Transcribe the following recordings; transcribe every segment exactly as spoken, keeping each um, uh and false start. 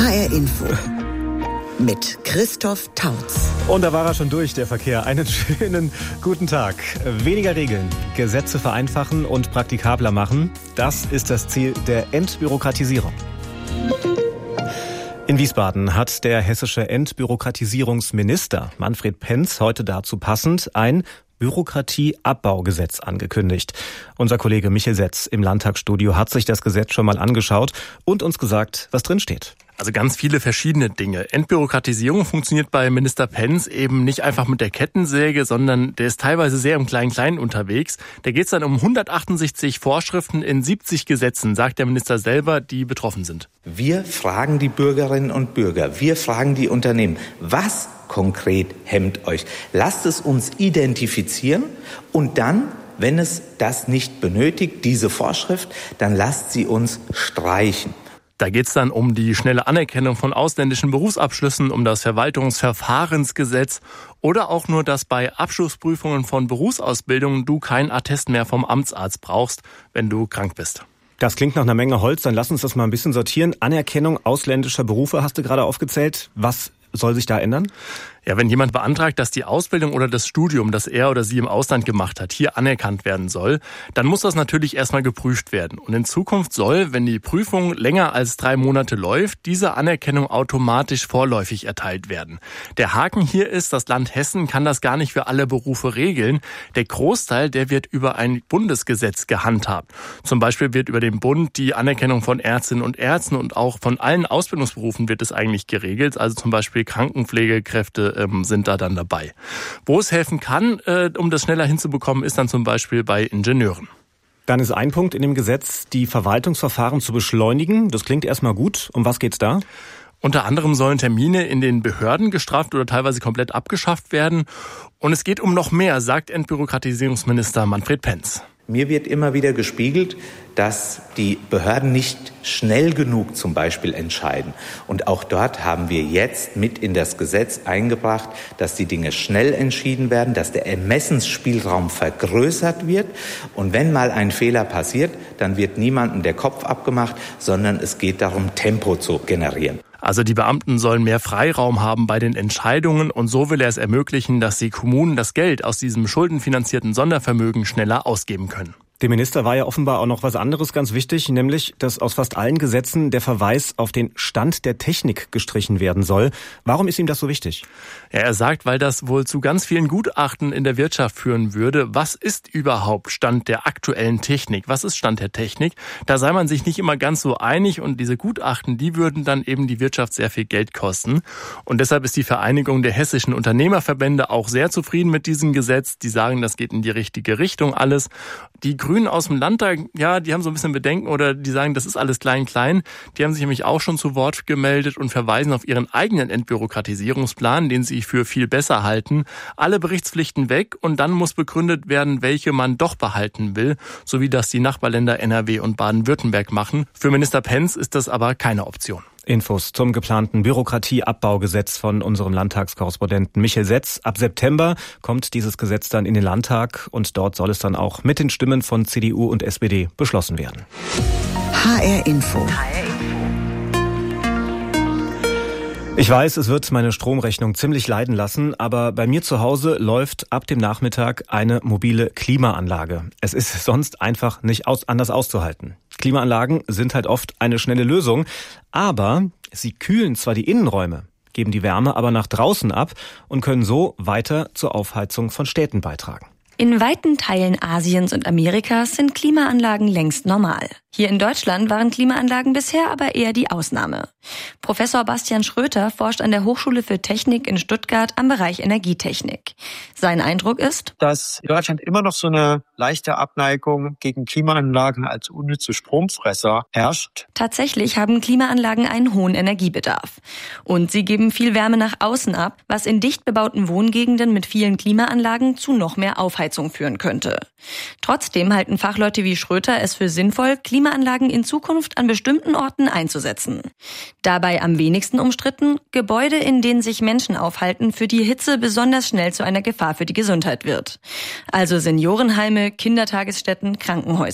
H R Info mit Christoph Tautz. Und da war er schon durch, der Verkehr. Einen schönen guten Tag. Weniger Regeln, Gesetze vereinfachen und praktikabler machen. Das ist das Ziel der Entbürokratisierung. In Wiesbaden hat der hessische Entbürokratisierungsminister Manfred Penz heute dazu passend ein Bürokratieabbaugesetz angekündigt. Unser Kollege Michel Setz im Landtagsstudio hat sich das Gesetz schon mal angeschaut und uns gesagt, was drin steht. Also ganz viele verschiedene Dinge. Entbürokratisierung funktioniert bei Minister Penz eben nicht einfach mit der Kettensäge, sondern der ist teilweise sehr im Klein-Klein unterwegs. Da geht es dann um hundertachtundsechzig Vorschriften in siebzig Gesetzen, sagt der Minister selber, die betroffen sind. Wir fragen die Bürgerinnen und Bürger, wir fragen die Unternehmen, was konkret hemmt euch? Lasst es uns identifizieren und dann, wenn es das nicht benötigt, diese Vorschrift, dann lasst sie uns streichen. Da geht es dann um die schnelle Anerkennung von ausländischen Berufsabschlüssen, um das Verwaltungsverfahrensgesetz oder auch nur, dass bei Abschlussprüfungen von Berufsausbildungen du kein Attest mehr vom Amtsarzt brauchst, wenn du krank bist. Das klingt nach einer Menge Holz, dann lass uns das mal ein bisschen sortieren. Anerkennung ausländischer Berufe hast du gerade aufgezählt. Was soll sich da ändern? Ja, wenn jemand beantragt, dass die Ausbildung oder das Studium, das er oder sie im Ausland gemacht hat, hier anerkannt werden soll, dann muss das natürlich erstmal geprüft werden. Und in Zukunft soll, wenn die Prüfung länger als drei Monate läuft, diese Anerkennung automatisch vorläufig erteilt werden. Der Haken hier ist, das Land Hessen kann das gar nicht für alle Berufe regeln. Der Großteil, der wird über ein Bundesgesetz gehandhabt. Zum Beispiel wird über den Bund die Anerkennung von Ärztinnen und Ärzten und auch von allen Ausbildungsberufen wird es eigentlich geregelt. Also zum Beispiel Krankenpflegekräfte sind da dann dabei. Wo es helfen kann, äh, um das schneller hinzubekommen, ist dann zum Beispiel bei Ingenieuren. Dann ist ein Punkt in dem Gesetz, die Verwaltungsverfahren zu beschleunigen. Das klingt erstmal gut. Um was geht's da? Unter anderem sollen Termine in den Behörden gestraft oder teilweise komplett abgeschafft werden. Und es geht um noch mehr, sagt Entbürokratisierungsminister Manfred Penz. Mir wird immer wieder gespiegelt, dass die Behörden nicht schnell genug zum Beispiel entscheiden. Und auch dort haben wir jetzt mit in das Gesetz eingebracht, dass die Dinge schnell entschieden werden, dass der Ermessensspielraum vergrößert wird. Und wenn mal ein Fehler passiert, dann wird niemandem der Kopf abgemacht, sondern es geht darum, Tempo zu generieren. Also die Beamten sollen mehr Freiraum haben bei den Entscheidungen und so will er es ermöglichen, dass die Kommunen das Geld aus diesem schuldenfinanzierten Sondervermögen schneller ausgeben können. Dem Minister war ja offenbar auch noch was anderes ganz wichtig, nämlich, dass aus fast allen Gesetzen der Verweis auf den Stand der Technik gestrichen werden soll. Warum ist ihm das so wichtig? Ja, er sagt, weil das wohl zu ganz vielen Gutachten in der Wirtschaft führen würde. Was ist überhaupt Stand der aktuellen Technik? Was ist Stand der Technik? Da sei man sich nicht immer ganz so einig und diese Gutachten, die würden dann eben die Wirtschaft sehr viel Geld kosten. Und deshalb ist die Vereinigung der hessischen Unternehmerverbände auch sehr zufrieden mit diesem Gesetz. Die sagen, das geht in die richtige Richtung alles. Die Grünen aus dem Landtag, ja, die haben so ein bisschen Bedenken oder die sagen, das ist alles klein-klein. Die haben sich nämlich auch schon zu Wort gemeldet und verweisen auf ihren eigenen Entbürokratisierungsplan, den sie für viel besser halten. Alle Berichtspflichten weg und dann muss begründet werden, welche man doch behalten will, so wie das die Nachbarländer N R W und Baden-Württemberg machen. Für Minister Penz ist das aber keine Option. Infos zum geplanten Bürokratieabbaugesetz von unserem Landtagskorrespondenten Michel Setz. Ab September kommt dieses Gesetz dann in den Landtag und dort soll es dann auch mit den Stimmen von C D U und S P D beschlossen werden. H R Info. Ich weiß, es wird meine Stromrechnung ziemlich leiden lassen, aber bei mir zu Hause läuft ab dem Nachmittag eine mobile Klimaanlage. Es ist sonst einfach nicht aus, anders auszuhalten. Klimaanlagen sind halt oft eine schnelle Lösung, aber sie kühlen zwar die Innenräume, geben die Wärme aber nach draußen ab und können so weiter zur Aufheizung von Städten beitragen. In weiten Teilen Asiens und Amerikas sind Klimaanlagen längst normal. Hier in Deutschland waren Klimaanlagen bisher aber eher die Ausnahme. Professor Bastian Schröter forscht an der Hochschule für Technik in Stuttgart am Bereich Energietechnik. Sein Eindruck ist, dass in Deutschland immer noch so eine leichte Abneigung gegen Klimaanlagen als unnütze Stromfresser herrscht. Tatsächlich haben Klimaanlagen einen hohen Energiebedarf. Und sie geben viel Wärme nach außen ab, was in dicht bebauten Wohngegenden mit vielen Klimaanlagen zu noch mehr Aufheizung führen könnte. Trotzdem halten Fachleute wie Schröter es für sinnvoll, Klimaanlagen in Zukunft an bestimmten Orten einzusetzen. Dabei am wenigsten umstritten Gebäude, in denen sich Menschen aufhalten, für die Hitze besonders schnell zu einer Gefahr für die Gesundheit wird. Also Seniorenheime, Kindertagesstätten, Krankenhäuser.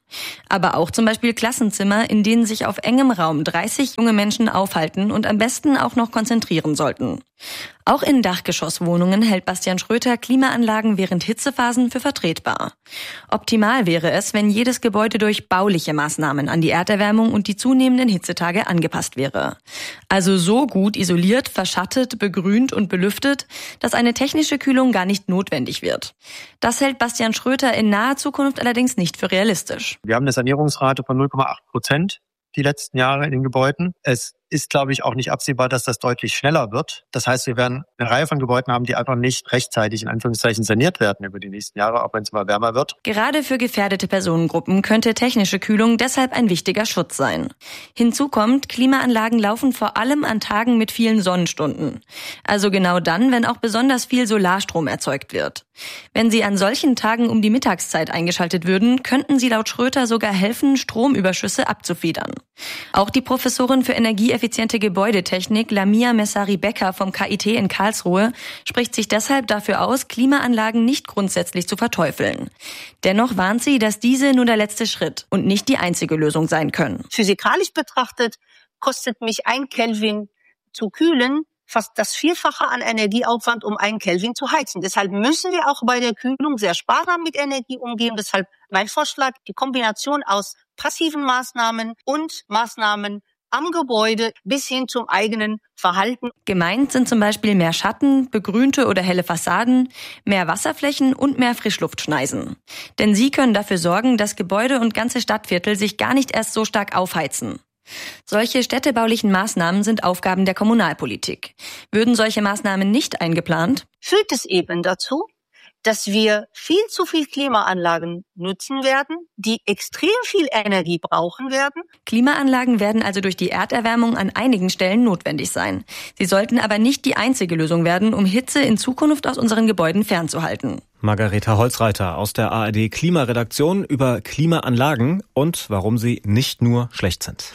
Aber auch zum Beispiel Klassenzimmer, in denen sich auf engem Raum dreißig junge Menschen aufhalten und am besten auch noch konzentrieren sollten. Auch in Dachgeschosswohnungen hält Bastian Schröter Klimaanlagen während Hitzephasen für vertretbar. Optimal wäre es, wenn jedes Gebäude durch bauliche Maßnahmen an die Erderwärmung und die zunehmenden Hitzetage angepasst wäre. Also so gut isoliert, verschattet, begrünt und belüftet, dass eine technische Kühlung gar nicht notwendig wird. Das hält Bastian Schröter in naher Zukunft allerdings nicht für realistisch. Wir haben eine Sanierungsrate von null Komma acht Prozent die letzten Jahre in den Gebäuden. Es ist, glaube ich, auch nicht absehbar, dass das deutlich schneller wird. Das heißt, wir werden eine Reihe von Gebäuden haben, die einfach nicht rechtzeitig in Anführungszeichen saniert werden über die nächsten Jahre, auch wenn es mal wärmer wird. Gerade für gefährdete Personengruppen könnte technische Kühlung deshalb ein wichtiger Schutz sein. Hinzu kommt, Klimaanlagen laufen vor allem an Tagen mit vielen Sonnenstunden. Also genau dann, wenn auch besonders viel Solarstrom erzeugt wird. Wenn sie an solchen Tagen um die Mittagszeit eingeschaltet würden, könnten sie laut Schröter sogar helfen, Stromüberschüsse abzufedern. Auch die Professorin für energieeffiziente Gebäudetechnik Lamia Messari-Becker vom K I T in Karlsruhe spricht sich deshalb dafür aus, Klimaanlagen nicht grundsätzlich zu verteufeln. Dennoch warnt sie, dass diese nur der letzte Schritt und nicht die einzige Lösung sein können. Physikalisch betrachtet kostet mich ein Kelvin zu kühlen fast das Vierfache an Energieaufwand, um einen Kelvin zu heizen. Deshalb müssen wir auch bei der Kühlung sehr sparsam mit Energie umgehen. Deshalb mein Vorschlag, die Kombination aus passiven Maßnahmen und Maßnahmen am Gebäude bis hin zum eigenen Verhalten. Gemeint sind zum Beispiel mehr Schatten, begrünte oder helle Fassaden, mehr Wasserflächen und mehr Frischluftschneisen. Denn sie können dafür sorgen, dass Gebäude und ganze Stadtviertel sich gar nicht erst so stark aufheizen. Solche städtebaulichen Maßnahmen sind Aufgaben der Kommunalpolitik. Würden solche Maßnahmen nicht eingeplant, führt es eben dazu, dass wir viel zu viel Klimaanlagen nutzen werden, die extrem viel Energie brauchen werden. Klimaanlagen werden also durch die Erderwärmung an einigen Stellen notwendig sein. Sie sollten aber nicht die einzige Lösung werden, um Hitze in Zukunft aus unseren Gebäuden fernzuhalten. Margareta Holzreiter aus der A R D Klimaredaktion über Klimaanlagen und warum sie nicht nur schlecht sind.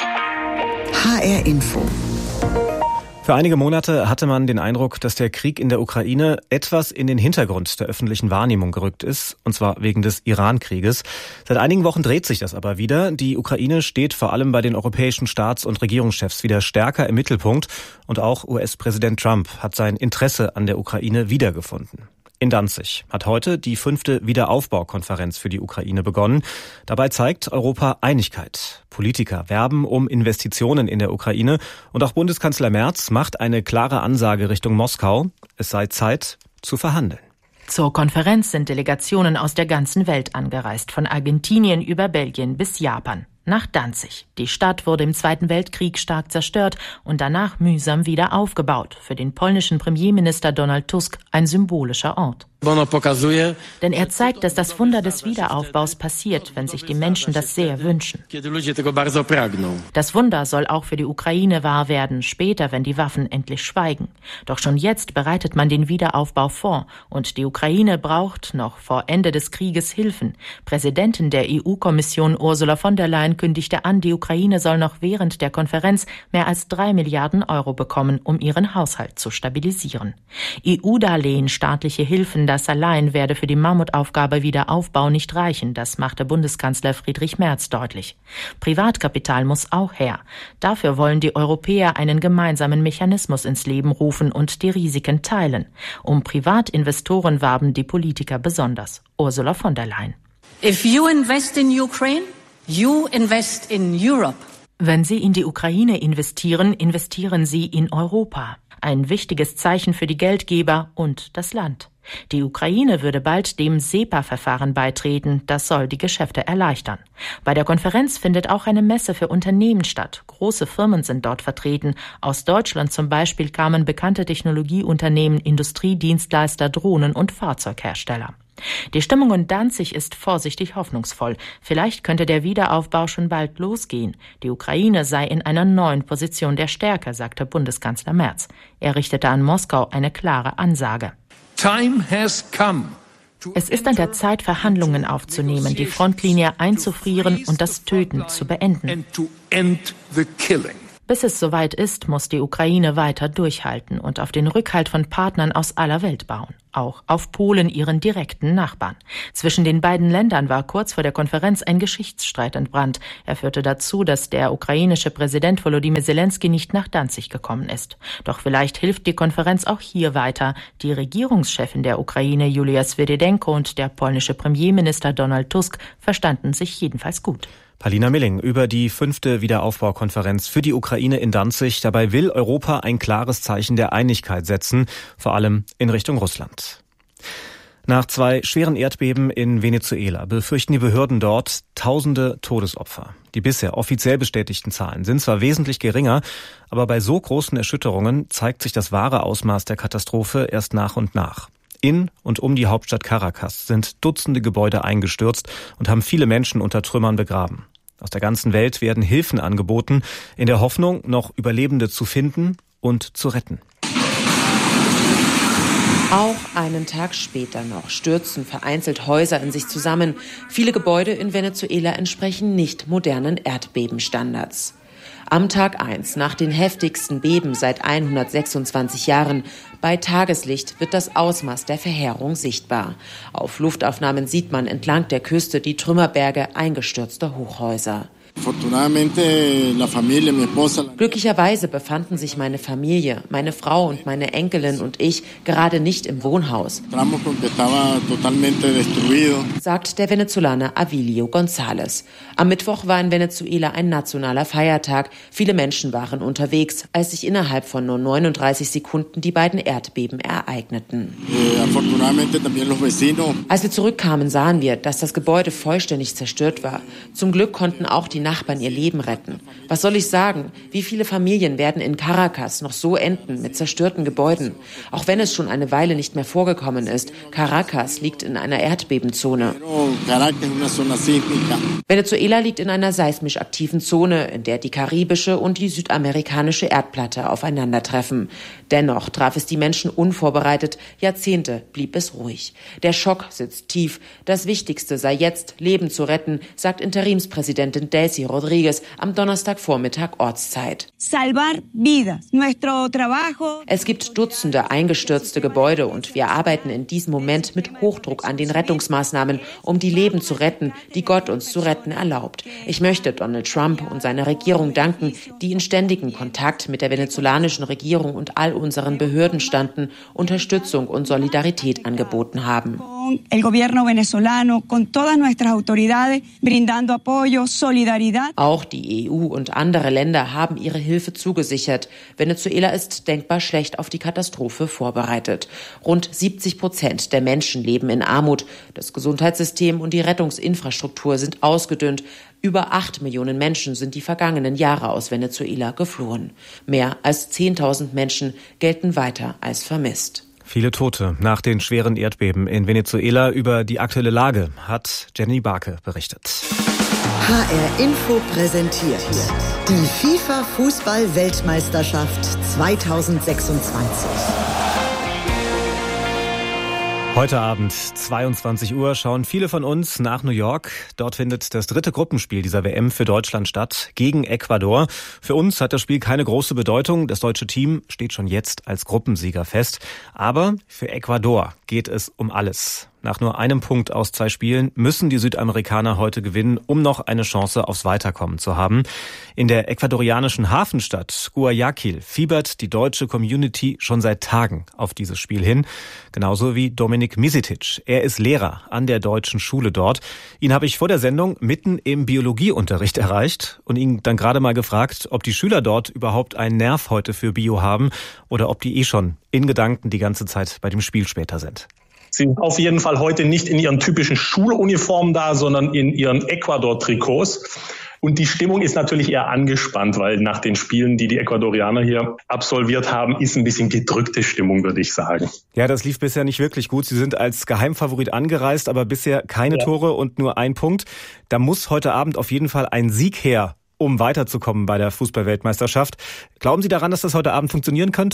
H R Info. Für einige Monate hatte man den Eindruck, dass der Krieg in der Ukraine etwas in den Hintergrund der öffentlichen Wahrnehmung gerückt ist, und zwar wegen des Iran-Krieges. Seit einigen Wochen dreht sich das aber wieder. Die Ukraine steht vor allem bei den europäischen Staats- und Regierungschefs wieder stärker im Mittelpunkt und auch U S-Präsident Trump hat sein Interesse an der Ukraine wiedergefunden. In Danzig hat heute die fünfte Wiederaufbaukonferenz für die Ukraine begonnen. Dabei zeigt Europa Einigkeit. Politiker werben um Investitionen in der Ukraine und auch Bundeskanzler Merz macht eine klare Ansage Richtung Moskau. Es sei Zeit zu verhandeln. Zur Konferenz sind Delegationen aus der ganzen Welt angereist, von Argentinien über Belgien bis Japan. Nach Danzig. Die Stadt wurde im Zweiten Weltkrieg stark zerstört und danach mühsam wieder aufgebaut. Für den polnischen Premierminister Donald Tusk ein symbolischer Ort. Denn er zeigt, dass das Wunder des Wiederaufbaus passiert, wenn sich die Menschen das sehr wünschen. Das Wunder soll auch für die Ukraine wahr werden, später, wenn die Waffen endlich schweigen. Doch schon jetzt bereitet man den Wiederaufbau vor und die Ukraine braucht noch vor Ende des Krieges Hilfen. Präsidentin der E U-Kommission Ursula von der Leyen kündigte an, die Ukraine soll noch während der Konferenz mehr als drei Milliarden Euro bekommen, um ihren Haushalt zu stabilisieren. E U-Darlehen, staatliche Hilfen, das allein werde für die Mammutaufgabe Wiederaufbau nicht reichen, das machte Bundeskanzler Friedrich Merz deutlich. Privatkapital muss auch her. Dafür wollen die Europäer einen gemeinsamen Mechanismus ins Leben rufen und die Risiken teilen. Um Privatinvestoren warben die Politiker besonders. Ursula von der Leyen. If you invest in Ukraine, you invest in Europe. Wenn Sie in die Ukraine investieren, investieren Sie in Europa. Ein wichtiges Zeichen für die Geldgeber und das Land. Die Ukraine würde bald dem SEPA-Verfahren beitreten. Das soll die Geschäfte erleichtern. Bei der Konferenz findet auch eine Messe für Unternehmen statt. Große Firmen sind dort vertreten. Aus Deutschland zum Beispiel kamen bekannte Technologieunternehmen, Industriedienstleister, Drohnen- und Fahrzeughersteller. Die Stimmung in Danzig ist vorsichtig hoffnungsvoll. Vielleicht könnte der Wiederaufbau schon bald losgehen. Die Ukraine sei in einer neuen Position der Stärke, sagte Bundeskanzler Merz. Er richtete an Moskau eine klare Ansage. Es ist an der Zeit, Verhandlungen aufzunehmen, die Frontlinie einzufrieren und das Töten zu beenden. Bis es soweit ist, muss die Ukraine weiter durchhalten und auf den Rückhalt von Partnern aus aller Welt bauen. Auch auf Polen, ihren direkten Nachbarn. Zwischen den beiden Ländern war kurz vor der Konferenz ein Geschichtsstreit entbrannt. Er führte dazu, dass der ukrainische Präsident Volodymyr Zelensky nicht nach Danzig gekommen ist. Doch vielleicht hilft die Konferenz auch hier weiter. Die Regierungschefin der Ukraine, Julia Swirydenko, und der polnische Premierminister Donald Tusk verstanden sich jedenfalls gut. Palina Milling über die fünfte Wiederaufbaukonferenz für die Ukraine in Danzig. Dabei will Europa ein klares Zeichen der Einigkeit setzen, vor allem in Richtung Russland. Nach zwei schweren Erdbeben in Venezuela befürchten die Behörden dort tausende Todesopfer. Die bisher offiziell bestätigten Zahlen sind zwar wesentlich geringer, aber bei so großen Erschütterungen zeigt sich das wahre Ausmaß der Katastrophe erst nach und nach. In und um die Hauptstadt Caracas sind Dutzende Gebäude eingestürzt und haben viele Menschen unter Trümmern begraben. Aus der ganzen Welt werden Hilfen angeboten, in der Hoffnung, noch Überlebende zu finden und zu retten. Auch einen Tag später noch stürzen vereinzelt Häuser in sich zusammen. Viele Gebäude in Venezuela entsprechen nicht modernen Erdbebenstandards. Am Tag eins, nach den heftigsten Beben seit hundertsechsundzwanzig Jahren, bei Tageslicht wird das Ausmaß der Verheerung sichtbar. Auf Luftaufnahmen sieht man entlang der Küste die Trümmerberge eingestürzter Hochhäuser. Glücklicherweise befanden sich meine Familie, meine Frau und meine Enkelin und ich gerade nicht im Wohnhaus, sagt der Venezolaner Avilio González. Am Mittwoch war in Venezuela ein nationaler Feiertag. Viele Menschen waren unterwegs, als sich innerhalb von nur neununddreißig Sekunden die beiden Erdbeben ereigneten. Als wir zurückkamen, sahen wir, dass das Gebäude vollständig zerstört war. Zum Glück konnten auch die Nachbarn ihr Leben retten. Was soll ich sagen? Wie viele Familien werden in Caracas noch so enden mit zerstörten Gebäuden? Auch wenn es schon eine Weile nicht mehr vorgekommen ist, Caracas liegt in einer Erdbebenzone. Venezuela liegt in einer seismisch aktiven Zone, in der die karibische und die südamerikanische Erdplatte aufeinandertreffen. Dennoch traf es die Menschen unvorbereitet. Jahrzehnte blieb es ruhig. Der Schock sitzt tief. Das Wichtigste sei jetzt, Leben zu retten, sagt Interimspräsidentin Delcy Rodriguez am Donnerstagvormittag Ortszeit. Salvar vidas. Nuestro trabajo. Es gibt Dutzende eingestürzte Gebäude und wir arbeiten in diesem Moment mit Hochdruck an den Rettungsmaßnahmen, um die Leben zu retten, die Gott uns zu retten erlaubt. Ich möchte Donald Trump und seiner Regierung danken, die in ständigem Kontakt mit der venezolanischen Regierung und all unseren Behörden standen, Unterstützung und Solidarität angeboten haben. El gobierno venezolano con todas nuestras autoridades brindando apoyo, solidaridad. Auch die E U und andere Länder haben ihre Hilfe zugesichert. Venezuela ist denkbar schlecht auf die Katastrophe vorbereitet. Rund siebzig Prozent der Menschen leben in Armut. Das Gesundheitssystem und die Rettungsinfrastruktur sind ausgedünnt. Über acht Millionen Menschen sind die vergangenen Jahre aus Venezuela geflohen. Mehr als zehntausend Menschen gelten weiter als vermisst. Viele Tote nach den schweren Erdbeben in Venezuela. Über die aktuelle Lage hat Jenny Barke berichtet. H R Info präsentiert die FIFA-Fußball-Weltmeisterschaft zweitausendsechsundzwanzig. Heute Abend, zweiundzwanzig Uhr, schauen viele von uns nach New York. Dort findet das dritte Gruppenspiel dieser W M für Deutschland statt, gegen Ecuador. Für uns hat das Spiel keine große Bedeutung. Das deutsche Team steht schon jetzt als Gruppensieger fest. Aber für Ecuador geht es um alles. Nach nur einem Punkt aus zwei Spielen müssen die Südamerikaner heute gewinnen, um noch eine Chance aufs Weiterkommen zu haben. In der ecuadorianischen Hafenstadt Guayaquil fiebert die deutsche Community schon seit Tagen auf dieses Spiel hin. Genauso wie Dominik Misitić. Er ist Lehrer an der deutschen Schule dort. Ihn habe ich vor der Sendung mitten im Biologieunterricht erreicht und ihn dann gerade mal gefragt, ob die Schüler dort überhaupt einen Nerv heute für Bio haben oder ob die eh schon in Gedanken die ganze Zeit bei dem Spiel später sind. Sie sind auf jeden Fall heute nicht in ihren typischen Schuluniformen da, sondern in ihren Ecuador-Trikots. Und die Stimmung ist natürlich eher angespannt, weil nach den Spielen, die die Ecuadorianer hier absolviert haben, ist ein bisschen gedrückte Stimmung, würde ich sagen. Ja, das lief bisher nicht wirklich gut. Sie sind als Geheimfavorit angereist, aber bisher keine ja. Tore und nur ein Punkt. Da muss heute Abend auf jeden Fall ein Sieg her, um weiterzukommen bei der Fußball-Weltmeisterschaft. Glauben Sie daran, dass das heute Abend funktionieren könnte?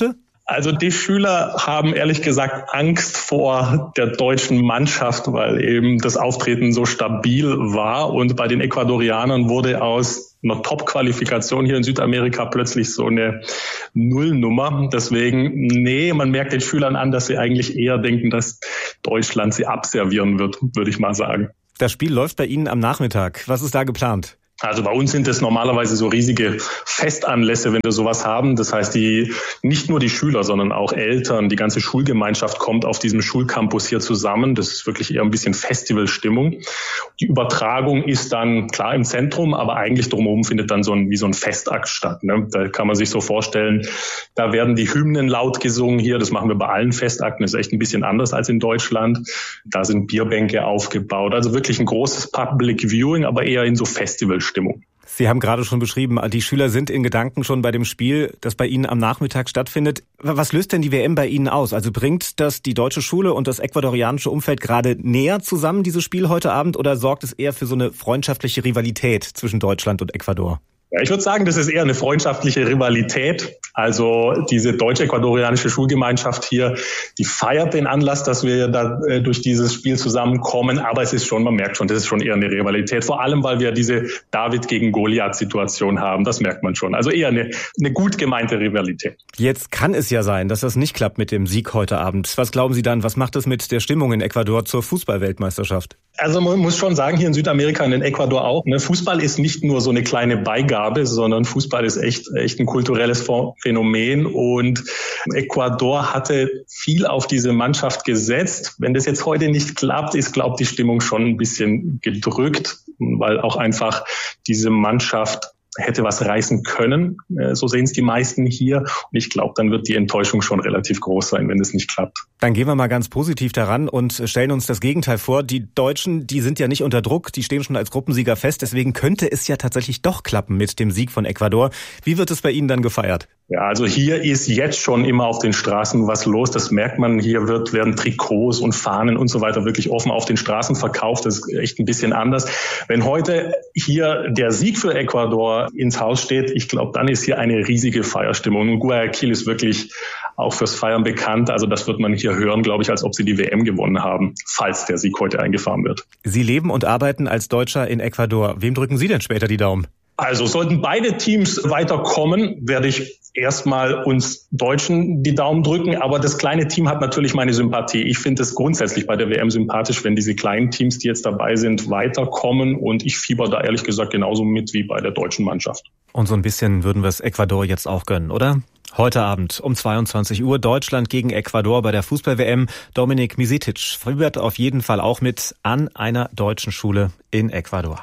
Also die Schüler haben ehrlich gesagt Angst vor der deutschen Mannschaft, weil eben das Auftreten so stabil war. Und bei den Ecuadorianern wurde aus einer Top-Qualifikation hier in Südamerika plötzlich so eine Nullnummer. Deswegen, nee, man merkt den Schülern an, dass sie eigentlich eher denken, dass Deutschland sie abservieren wird, würde ich mal sagen. Das Spiel läuft bei Ihnen am Nachmittag. Was ist da geplant? Also bei uns sind es normalerweise so riesige Festanlässe, wenn wir sowas haben. Das heißt, die nicht nur die Schüler, sondern auch Eltern, die ganze Schulgemeinschaft kommt auf diesem Schulcampus hier zusammen. Das ist wirklich eher ein bisschen Festivalstimmung. Die Übertragung ist dann klar im Zentrum, aber eigentlich drumherum findet dann so ein wie so ein Festakt statt. Ne? Da kann man sich so vorstellen, da werden die Hymnen laut gesungen hier. Das machen wir bei allen Festakten. Das ist echt ein bisschen anders als in Deutschland. Da sind Bierbänke aufgebaut. Also wirklich ein großes Public Viewing, aber eher in so Festivalstimmung. Sie haben gerade schon beschrieben, die Schüler sind in Gedanken schon bei dem Spiel, das bei Ihnen am Nachmittag stattfindet. Was löst denn die W M bei Ihnen aus? Also bringt das die deutsche Schule und das ecuadorianische Umfeld gerade näher zusammen, dieses Spiel heute Abend, oder sorgt es eher für so eine freundschaftliche Rivalität zwischen Deutschland und Ecuador? Ja, ich würde sagen, das ist eher eine freundschaftliche Rivalität. Also diese deutsch-ecuadorianische Schulgemeinschaft hier, die feiert den Anlass, dass wir da äh, durch dieses Spiel zusammenkommen. Aber es ist schon, man merkt schon, das ist schon eher eine Rivalität. Vor allem, weil wir diese David gegen Goliath-Situation haben. Das merkt man schon. Also eher eine, eine gut gemeinte Rivalität. Jetzt kann es ja sein, dass das nicht klappt mit dem Sieg heute Abend. Was glauben Sie dann? Was macht das mit der Stimmung in Ecuador zur Fußball-Weltmeisterschaft? Also man muss schon sagen, hier in Südamerika und in Ecuador auch, ne, Fußball ist nicht nur so eine kleine Beigabe, sondern Fußball ist echt, echt ein kulturelles Phänomen. Und Ecuador hatte viel auf diese Mannschaft gesetzt. Wenn das jetzt heute nicht klappt, ist, glaube ich, die Stimmung schon ein bisschen gedrückt, weil auch einfach diese Mannschaft hätte was reißen können. So sehen es die meisten hier. Und ich glaube, dann wird die Enttäuschung schon relativ groß sein, wenn es nicht klappt. Dann gehen wir mal ganz positiv daran und stellen uns das Gegenteil vor. Die Deutschen, die sind ja nicht unter Druck, die stehen schon als Gruppensieger fest. Deswegen könnte es ja tatsächlich doch klappen mit dem Sieg von Ecuador. Wie wird es bei Ihnen dann gefeiert? Ja, also hier ist jetzt schon immer auf den Straßen was los. Das merkt man. Hier wird, werden Trikots und Fahnen und so weiter wirklich offen auf den Straßen verkauft. Das ist echt ein bisschen anders. Wenn heute hier der Sieg für Ecuador ins Haus steht, ich glaube, dann ist hier eine riesige Feierstimmung. Und Guayaquil ist wirklich auch fürs Feiern bekannt. Also das wird man hier hören, glaube ich, als ob sie die W M gewonnen haben, falls der Sieg heute eingefahren wird. Sie leben und arbeiten als Deutscher in Ecuador. Wem drücken Sie denn später die Daumen? Also sollten beide Teams weiterkommen, werde ich erstmal uns Deutschen die Daumen drücken. Aber das kleine Team hat natürlich meine Sympathie. Ich finde es grundsätzlich bei der W M sympathisch, wenn diese kleinen Teams, die jetzt dabei sind, weiterkommen. Und ich fieber da ehrlich gesagt genauso mit wie bei der deutschen Mannschaft. Und so ein bisschen würden wir es Ecuador jetzt auch gönnen, oder? Heute Abend um zweiundzwanzig Uhr Deutschland gegen Ecuador bei der Fußball-W M. Dominik Misetić fiebert auf jeden Fall auch mit an einer deutschen Schule in Ecuador.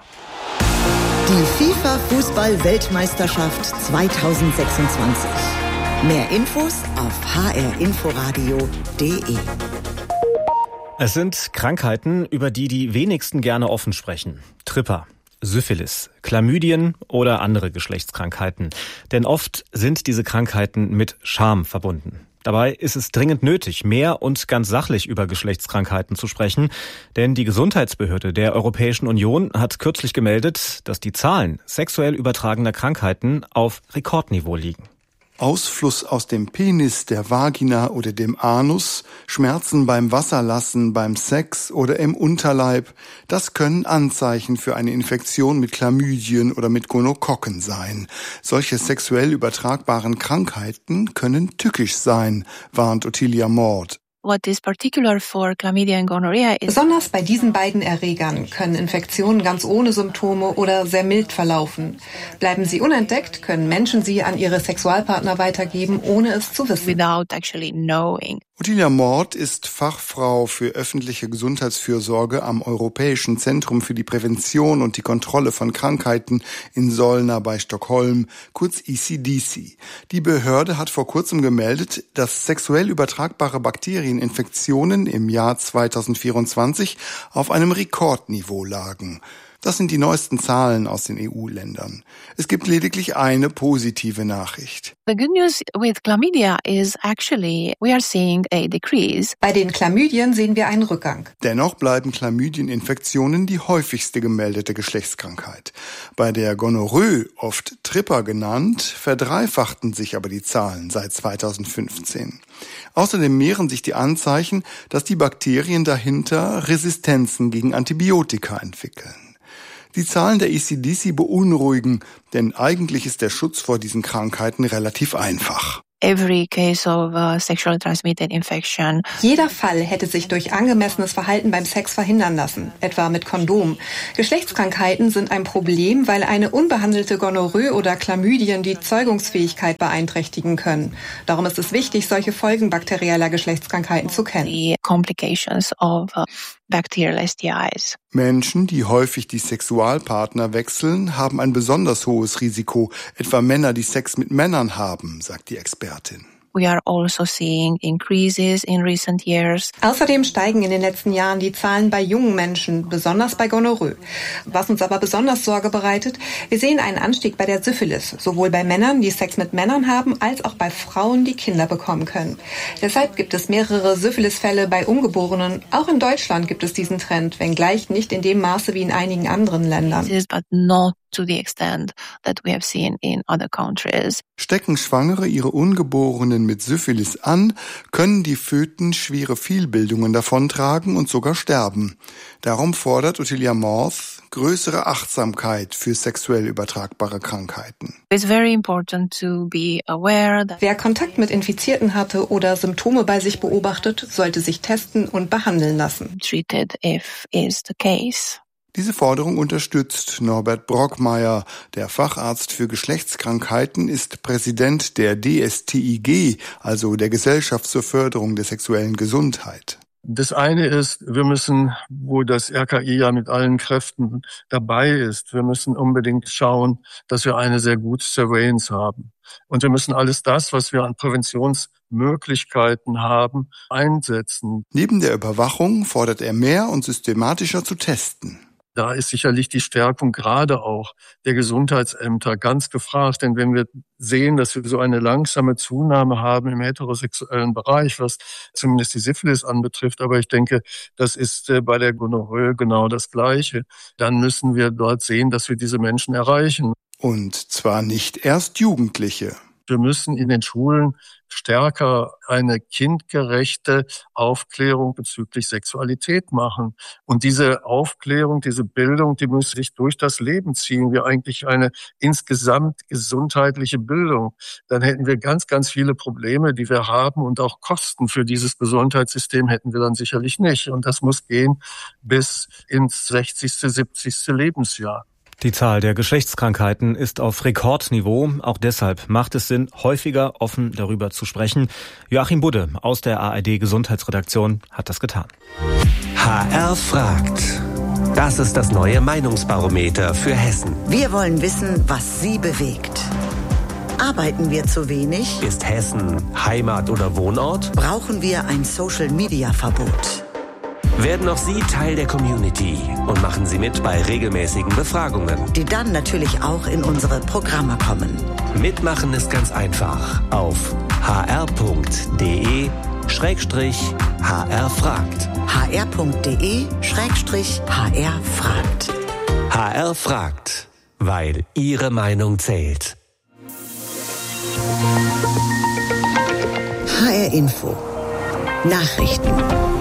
Die FIFA-Fußball-Weltmeisterschaft zweitausendsechsundzwanzig. Mehr Infos auf h r inforadio punkt d e. Es sind Krankheiten, über die die wenigsten gerne offen sprechen. Tripper, Syphilis, Chlamydien oder andere Geschlechtskrankheiten. Denn oft sind diese Krankheiten mit Scham verbunden. Dabei ist es dringend nötig, mehr und ganz sachlich über Geschlechtskrankheiten zu sprechen. Denn die Gesundheitsbehörde der Europäischen Union hat kürzlich gemeldet, dass die Zahlen sexuell übertragener Krankheiten auf Rekordniveau liegen. Ausfluss aus dem Penis, der Vagina oder dem Anus, Schmerzen beim Wasserlassen, beim Sex oder im Unterleib, das können Anzeichen für eine Infektion mit Chlamydien oder mit Gonokokken sein. Solche sexuell übertragbaren Krankheiten können tückisch sein, warnt Ottilia Mord. What is particular for chlamydia and gonorrhea is Besonders bei diesen beiden Erregern können Infektionen ganz ohne Symptome oder sehr mild verlaufen. Bleiben sie unentdeckt, können Menschen sie an ihre Sexualpartner weitergeben, ohne es zu wissen. Without actually knowing. Ottilia Mord ist Fachfrau für öffentliche Gesundheitsfürsorge am Europäischen Zentrum für die Prävention und die Kontrolle von Krankheiten in Solna bei Stockholm, kurz E C D C. Die Behörde hat vor kurzem gemeldet, dass sexuell übertragbare Bakterieninfektionen im Jahr zweitausendvierundzwanzig auf einem Rekordniveau lagen. Das sind die neuesten Zahlen aus den E U-Ländern. Es gibt lediglich eine positive Nachricht. The good news with chlamydia is actually we are seeing a decrease. Bei den Chlamydien sehen wir einen Rückgang. Dennoch bleiben Chlamydieninfektionen die häufigste gemeldete Geschlechtskrankheit. Bei der Gonorrhoe, oft Tripper genannt, verdreifachten sich aber die Zahlen seit zweitausendfünfzehn. Außerdem mehren sich die Anzeichen, dass die Bakterien dahinter Resistenzen gegen Antibiotika entwickeln. Die Zahlen der E C D C beunruhigen, denn eigentlich ist der Schutz vor diesen Krankheiten relativ einfach. Every case of uh, sexually transmitted infection. Jeder Fall hätte sich durch angemessenes Verhalten beim Sex verhindern lassen, etwa mit Kondom. Geschlechtskrankheiten sind ein Problem, weil eine unbehandelte Gonorrhoe oder Chlamydien die Zeugungsfähigkeit beeinträchtigen können. Darum ist es wichtig, solche Folgen bakterieller Geschlechtskrankheiten zu kennen. The complications of uh, bacterial S T Is. Menschen, die häufig die Sexualpartner wechseln, haben ein besonders hohes Risiko, etwa Männer, die Sex mit Männern haben, sagt die Expertin. We are also seeing increases in recent years. Außerdem steigen in den letzten Jahren die Zahlen bei jungen Menschen, besonders bei Gonorrhoe. Was uns aber besonders Sorge bereitet, wir sehen einen Anstieg bei der Syphilis, sowohl bei Männern, die Sex mit Männern haben, als auch bei Frauen, die Kinder bekommen können. Deshalb gibt es mehrere Syphilisfälle bei Ungeborenen. Auch in Deutschland gibt es diesen Trend, wenngleich nicht in dem Maße wie in einigen anderen Ländern. But not to the extent that we have seen in other countries. Stecken Schwangere ihre Ungeborenen mit Syphilis an, können die Föten schwere Fehlbildungen davontragen und sogar sterben. Darum fordert Ottilia Morth größere Achtsamkeit für sexuell übertragbare Krankheiten. It's very important to be aware that wer Kontakt mit Infizierten hatte oder Symptome bei sich beobachtet, sollte sich testen und behandeln lassen. Treated if is the case. Diese Forderung unterstützt Norbert Brockmeier. Der Facharzt für Geschlechtskrankheiten ist Präsident der D S T I G, also der Gesellschaft zur Förderung der sexuellen Gesundheit. Das eine ist, wir müssen, wo das R K I ja mit allen Kräften dabei ist, wir müssen unbedingt schauen, dass wir eine sehr gute Surveillance haben. Und wir müssen alles das, was wir an Präventionsmöglichkeiten haben, einsetzen. Neben der Überwachung fordert er mehr und systematischer zu testen. Da ist sicherlich die Stärkung gerade auch der Gesundheitsämter ganz gefragt. Denn wenn wir sehen, dass wir so eine langsame Zunahme haben im heterosexuellen Bereich, was zumindest die Syphilis anbetrifft, aber ich denke, das ist bei der Gonorrhoe genau das Gleiche, dann müssen wir dort sehen, dass wir diese Menschen erreichen. Und zwar nicht erst Jugendliche. Wir müssen in den Schulen stärker eine kindgerechte Aufklärung bezüglich Sexualität machen. Und diese Aufklärung, diese Bildung, die muss sich durch das Leben ziehen. Wir eigentlich eine insgesamt gesundheitliche Bildung. Dann hätten wir ganz, ganz viele Probleme, die wir haben, und auch Kosten für dieses Gesundheitssystem hätten wir dann sicherlich nicht. Und das muss gehen bis ins sechzigste, siebzigste Lebensjahr. Die Zahl der Geschlechtskrankheiten ist auf Rekordniveau. Auch deshalb macht es Sinn, häufiger offen darüber zu sprechen. Joachim Budde aus der A R D Gesundheitsredaktion hat das getan. H R fragt. Das ist das neue Meinungsbarometer für Hessen. Wir wollen wissen, was Sie bewegt. Arbeiten wir zu wenig? Ist Hessen Heimat oder Wohnort? Brauchen wir ein Social-Media-Verbot? Werden auch Sie Teil der Community und machen Sie mit bei regelmäßigen Befragungen, die dann natürlich auch in unsere Programme kommen. Mitmachen ist ganz einfach. Auf hr.de Schrägstrich HR fragt. hr.de Schrägstrich HR fragt. H R fragt, weil Ihre Meinung zählt. H R Info. Nachrichten.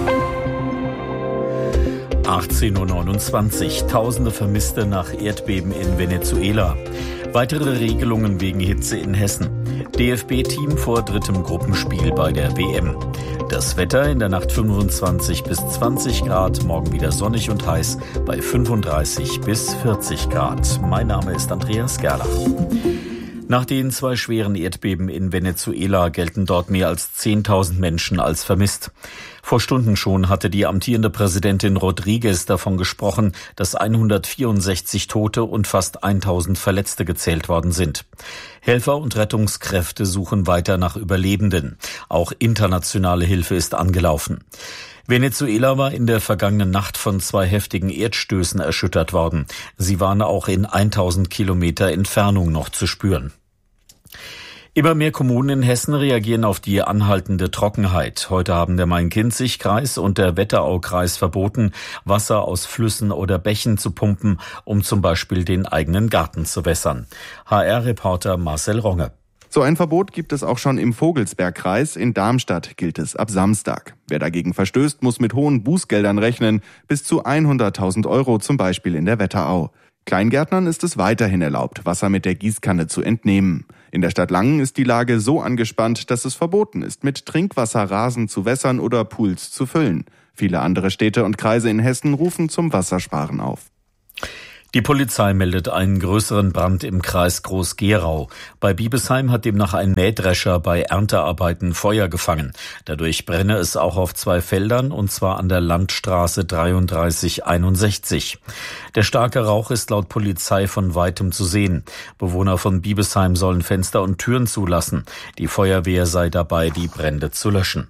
achtzehn Uhr neunundzwanzig. Tausende Vermisste nach Erdbeben in Venezuela. Weitere Regelungen wegen Hitze in Hessen. D F B-Team vor drittem Gruppenspiel bei der W M. Das Wetter in der Nacht fünfundzwanzig bis zwanzig Grad, morgen wieder sonnig und heiß bei fünfunddreißig bis vierzig Grad. Mein Name ist Andreas Gerlach. Nach den zwei schweren Erdbeben in Venezuela gelten dort mehr als zehntausend Menschen als vermisst. Vor Stunden schon hatte die amtierende Präsidentin Rodriguez davon gesprochen, dass hundertvierundsechzig Tote und fast tausend Verletzte gezählt worden sind. Helfer und Rettungskräfte suchen weiter nach Überlebenden. Auch internationale Hilfe ist angelaufen. Venezuela war in der vergangenen Nacht von zwei heftigen Erdstößen erschüttert worden. Sie waren auch in tausend Kilometer Entfernung noch zu spüren. Immer mehr Kommunen in Hessen reagieren auf die anhaltende Trockenheit. Heute haben der Main-Kinzig-Kreis und der Wetteraukreis verboten, Wasser aus Flüssen oder Bächen zu pumpen, um zum Beispiel den eigenen Garten zu wässern. H R-Reporter Marcel Ronge. So ein Verbot gibt es auch schon im Vogelsbergkreis. In Darmstadt gilt es ab Samstag. Wer dagegen verstößt, muss mit hohen Bußgeldern rechnen, bis zu hunderttausend Euro zum Beispiel in der Wetterau. Kleingärtnern ist es weiterhin erlaubt, Wasser mit der Gießkanne zu entnehmen. In der Stadt Langen ist die Lage so angespannt, dass es verboten ist, mit Trinkwasser Rasen zu wässern oder Pools zu füllen. Viele andere Städte und Kreise in Hessen rufen zum Wassersparen auf. Die Polizei meldet einen größeren Brand im Kreis Groß-Gerau. Bei Biebesheim hat demnach ein Mähdrescher bei Erntearbeiten Feuer gefangen. Dadurch brenne es auch auf zwei Feldern, und zwar an der Landstraße dreiunddreißig einundsechzig. Der starke Rauch ist laut Polizei von weitem zu sehen. Bewohner von Biebesheim sollen Fenster und Türen zulassen. Die Feuerwehr sei dabei, die Brände zu löschen.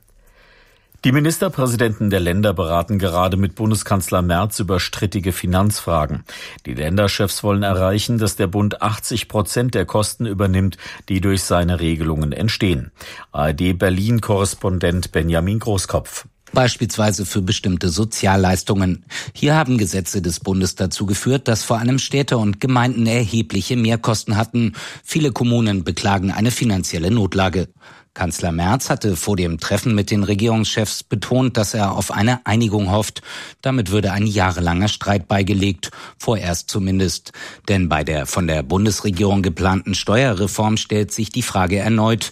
Die Ministerpräsidenten der Länder beraten gerade mit Bundeskanzler Merz über strittige Finanzfragen. Die Länderchefs wollen erreichen, dass der Bund achtzig Prozent der Kosten übernimmt, die durch seine Regelungen entstehen. A R D-Berlin-Korrespondent Benjamin Großkopf. Beispielsweise für bestimmte Sozialleistungen. Hier haben Gesetze des Bundes dazu geführt, dass vor allem Städte und Gemeinden erhebliche Mehrkosten hatten. Viele Kommunen beklagen eine finanzielle Notlage. Kanzler Merz hatte vor dem Treffen mit den Regierungschefs betont, dass er auf eine Einigung hofft. Damit würde ein jahrelanger Streit beigelegt, vorerst zumindest. Denn bei der von der Bundesregierung geplanten Steuerreform stellt sich die Frage erneut.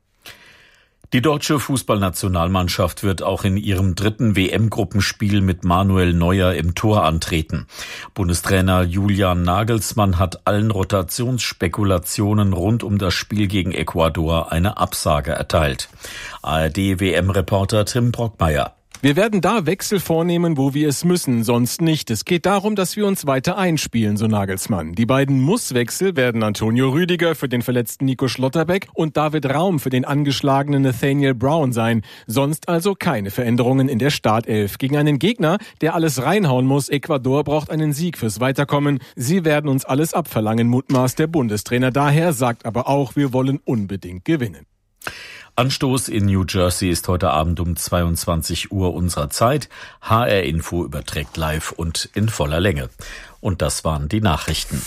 Die deutsche Fußballnationalmannschaft wird auch in ihrem dritten W M-Gruppenspiel mit Manuel Neuer im Tor antreten. Bundestrainer Julian Nagelsmann hat allen Rotationsspekulationen rund um das Spiel gegen Ecuador eine Absage erteilt. A R D-W M-Reporter Tim Brockmeier. Wir werden da Wechsel vornehmen, wo wir es müssen, sonst nicht. Es geht darum, dass wir uns weiter einspielen, so Nagelsmann. Die beiden Muss-Wechsel werden Antonio Rüdiger für den verletzten Nico Schlotterbeck und David Raum für den angeschlagenen Nathaniel Brown sein. Sonst also keine Veränderungen in der Startelf. Gegen einen Gegner, der alles reinhauen muss. Ecuador braucht einen Sieg fürs Weiterkommen. Sie werden uns alles abverlangen, mutmaßt der Bundestrainer daher, sagt aber auch, wir wollen unbedingt gewinnen. Anstoß in New Jersey ist heute Abend um zweiundzwanzig Uhr unserer Zeit. H R Info überträgt live und in voller Länge. Und das waren die Nachrichten.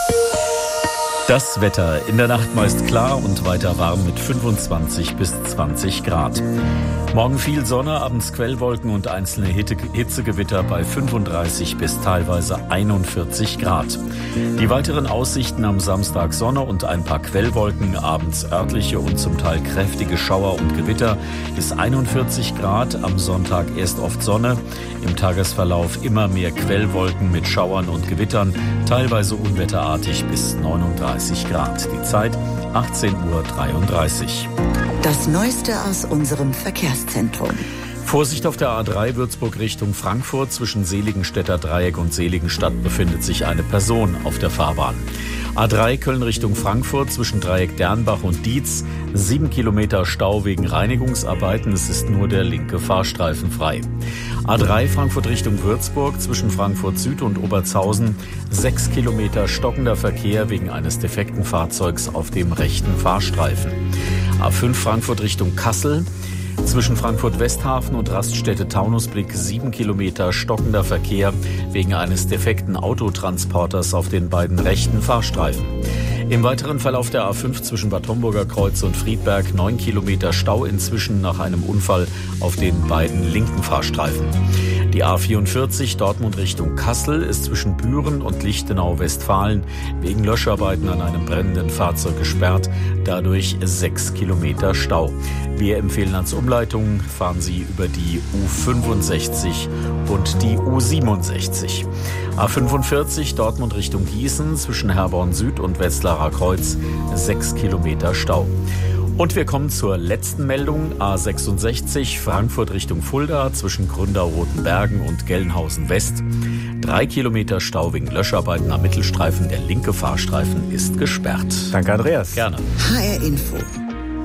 Das Wetter: in der Nacht meist klar und weiter warm mit fünfundzwanzig bis zwanzig Grad. Morgen viel Sonne, abends Quellwolken und einzelne Hitzegewitter bei fünfunddreißig bis teilweise einundvierzig Grad. Die weiteren Aussichten: am Samstag Sonne und ein paar Quellwolken, abends örtliche und zum Teil kräftige Schauer und Gewitter bis einundvierzig Grad, am Sonntag erst oft Sonne, im Tagesverlauf immer mehr Quellwolken mit Schauern und Gewittern, teilweise unwetterartig bis neununddreißig Grad. Die Zeit achtzehn Uhr dreiunddreißig. Das Neueste aus unserem Verkehrszentrum. Vorsicht auf der A drei Würzburg Richtung Frankfurt. Zwischen Seligenstädter Dreieck und Seligenstadt befindet sich eine Person auf der Fahrbahn. A drei Köln Richtung Frankfurt zwischen Dreieck Dernbach und Dietz. Sieben Kilometer Stau wegen Reinigungsarbeiten. Es ist nur der linke Fahrstreifen frei. A drei Frankfurt Richtung Würzburg zwischen Frankfurt Süd und Obertshausen. Sechs Kilometer stockender Verkehr wegen eines defekten Fahrzeugs auf dem rechten Fahrstreifen. A fünf Frankfurt Richtung Kassel. Zwischen Frankfurt-Westhafen und Raststätte Taunusblick sieben Kilometer stockender Verkehr wegen eines defekten Autotransporters auf den beiden rechten Fahrstreifen. Im weiteren Verlauf der A fünf zwischen Bad Homburger Kreuz und Friedberg neun Kilometer Stau inzwischen nach einem Unfall auf den beiden linken Fahrstreifen. Die A vierundvierzig Dortmund Richtung Kassel ist zwischen Büren und Lichtenau-Westfalen wegen Löscharbeiten an einem brennenden Fahrzeug gesperrt, dadurch sechs Kilometer Stau. Wir empfehlen als Umleitung, fahren Sie über die U fünfundsechzig und die U siebenundsechzig. A fünfundvierzig Dortmund Richtung Gießen zwischen Herborn Süd und Wetzlarer Kreuz sechs Kilometer Stau. Und wir kommen zur letzten Meldung. A sechsundsechzig Frankfurt Richtung Fulda zwischen Gründau-Rotenbergen und Gelnhausen West. Drei Kilometer Stau wegen Löscharbeiten am Mittelstreifen. Der linke Fahrstreifen ist gesperrt. Danke, Andreas. Gerne. H R Info.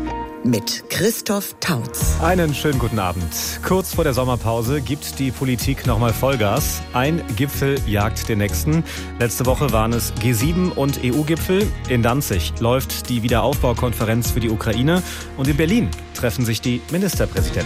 mit Christoph Tautz. Einen schönen guten Abend. Kurz vor der Sommerpause gibt die Politik nochmal Vollgas. Ein Gipfel jagt den nächsten. Letzte Woche waren es G sieben und E U-Gipfel. In Danzig läuft die Wiederaufbaukonferenz für die Ukraine. Und in Berlin treffen sich die Ministerpräsidenten.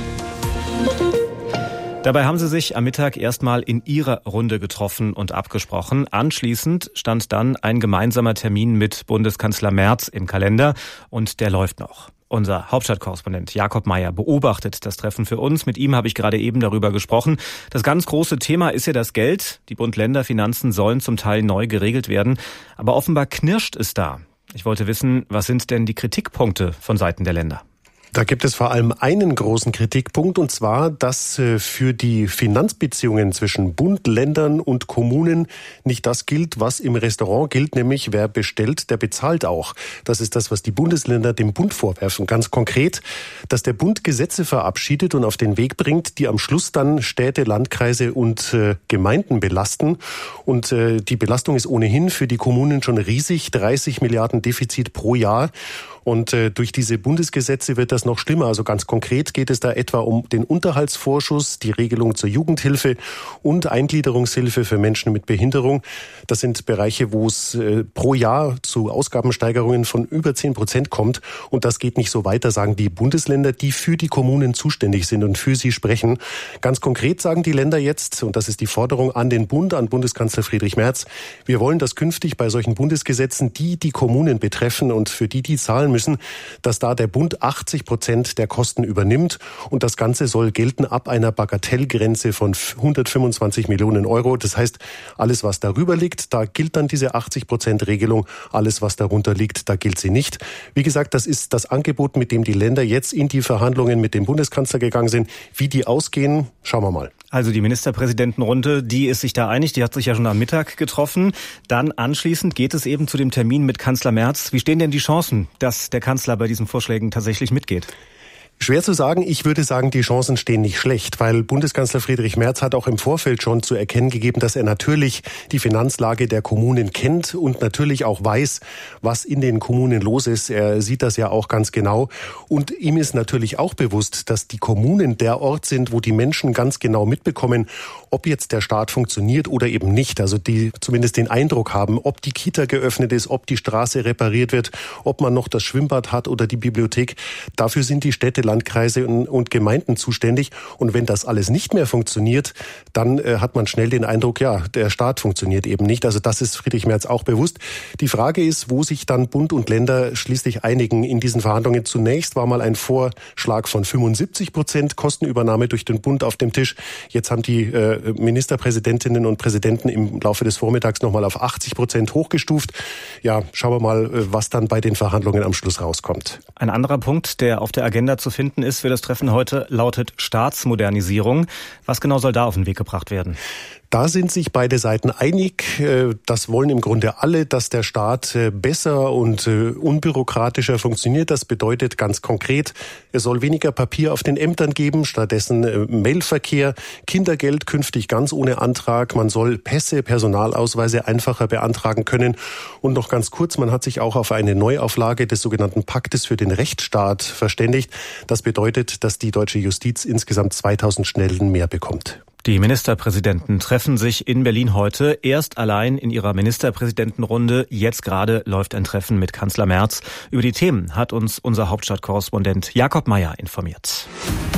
Dabei haben sie sich am Mittag erstmal in ihrer Runde getroffen und abgesprochen. Anschließend stand dann ein gemeinsamer Termin mit Bundeskanzler Merz im Kalender und der läuft noch. Unser Hauptstadtkorrespondent Jakob Mayer beobachtet das Treffen für uns. Mit ihm habe ich gerade eben darüber gesprochen. Das ganz große Thema ist ja das Geld. Die Bund-Länder-Finanzen sollen zum Teil neu geregelt werden. Aber offenbar knirscht es da. Ich wollte wissen, was sind denn die Kritikpunkte von Seiten der Länder? Da gibt es vor allem einen großen Kritikpunkt, und zwar, dass für die Finanzbeziehungen zwischen Bund, Ländern und Kommunen nicht das gilt, was im Restaurant gilt, nämlich wer bestellt, der bezahlt auch. Das ist das, was die Bundesländer dem Bund vorwerfen. Ganz konkret, dass der Bund Gesetze verabschiedet und auf den Weg bringt, die am Schluss dann Städte, Landkreise und äh, Gemeinden belasten. Und äh, die Belastung ist ohnehin für die Kommunen schon riesig, dreißig Milliarden Defizit pro Jahr. Und äh, durch diese Bundesgesetze wird das noch schlimmer. Also ganz konkret geht es da etwa um den Unterhaltsvorschuss, die Regelung zur Jugendhilfe und Eingliederungshilfe für Menschen mit Behinderung. Das sind Bereiche, wo es äh, pro Jahr zu Ausgabensteigerungen von über zehn Prozent kommt. Und das geht nicht so weiter, sagen die Bundesländer, die für die Kommunen zuständig sind und für sie sprechen. Ganz konkret sagen die Länder jetzt, und das ist die Forderung an den Bund, an Bundeskanzler Friedrich Merz, wir wollen, dass künftig bei solchen Bundesgesetzen, die die Kommunen betreffen und für die die zahlen müssen, müssen, dass da der Bund achtzig Prozent der Kosten übernimmt. Und das Ganze soll gelten ab einer Bagatellgrenze von hundertfünfundzwanzig Millionen Euro. Das heißt, alles, was darüber liegt, da gilt dann diese achtzig Prozent Regelung. Alles, was darunter liegt, da gilt sie nicht. Wie gesagt, das ist das Angebot, mit dem die Länder jetzt in die Verhandlungen mit dem Bundeskanzler gegangen sind. Wie die ausgehen, schauen wir mal. Also die Ministerpräsidentenrunde, die ist sich da einig, die hat sich ja schon am Mittag getroffen. Dann anschließend geht es eben zu dem Termin mit Kanzler Merz. Wie stehen denn die Chancen, dass der Kanzler bei diesen Vorschlägen tatsächlich mitgeht? Schwer zu sagen. Ich würde sagen, die Chancen stehen nicht schlecht, weil Bundeskanzler Friedrich Merz hat auch im Vorfeld schon zu erkennen gegeben, dass er natürlich die Finanzlage der Kommunen kennt und natürlich auch weiß, was in den Kommunen los ist. Er sieht das ja auch ganz genau. Und ihm ist natürlich auch bewusst, dass die Kommunen der Ort sind, wo die Menschen ganz genau mitbekommen, ob jetzt der Staat funktioniert oder eben nicht. Also die zumindest den Eindruck haben, ob die Kita geöffnet ist, ob die Straße repariert wird, ob man noch das Schwimmbad hat oder die Bibliothek. Dafür sind die Städte, Landkreise und Gemeinden zuständig. Und wenn das alles nicht mehr funktioniert, dann äh, hat man schnell den Eindruck, ja, der Staat funktioniert eben nicht. Also das ist Friedrich Merz auch bewusst. Die Frage ist, wo sich dann Bund und Länder schließlich einigen in diesen Verhandlungen. Zunächst war mal ein Vorschlag von fünfundsiebzig Prozent Kostenübernahme durch den Bund auf dem Tisch. Jetzt haben die äh, Ministerpräsidentinnen und Präsidenten im Laufe des Vormittags nochmal auf achtzig Prozent hochgestuft. Ja, schauen wir mal, was dann bei den Verhandlungen am Schluss rauskommt. Ein anderer Punkt, der auf der Agenda zu finden ist für das Treffen heute, lautet Staatsmodernisierung. Was genau soll da auf den Weg gebracht werden? Da sind sich beide Seiten einig. Das wollen im Grunde alle, dass der Staat besser und unbürokratischer funktioniert. Das bedeutet ganz konkret, es soll weniger Papier auf den Ämtern geben, stattdessen Mailverkehr, Kindergeld künftig ganz ohne Antrag. Man soll Pässe, Personalausweise einfacher beantragen können. Und noch ganz kurz, man hat sich auch auf eine Neuauflage des sogenannten Paktes für den Rechtsstaat verständigt. Das bedeutet, dass die deutsche Justiz insgesamt zweitausend Stellen mehr bekommt. Die Ministerpräsidenten treffen sich in Berlin heute erst allein in ihrer Ministerpräsidentenrunde. Jetzt gerade läuft ein Treffen mit Kanzler Merz. Über die Themen hat uns unser Hauptstadtkorrespondent Jakob Mayer informiert.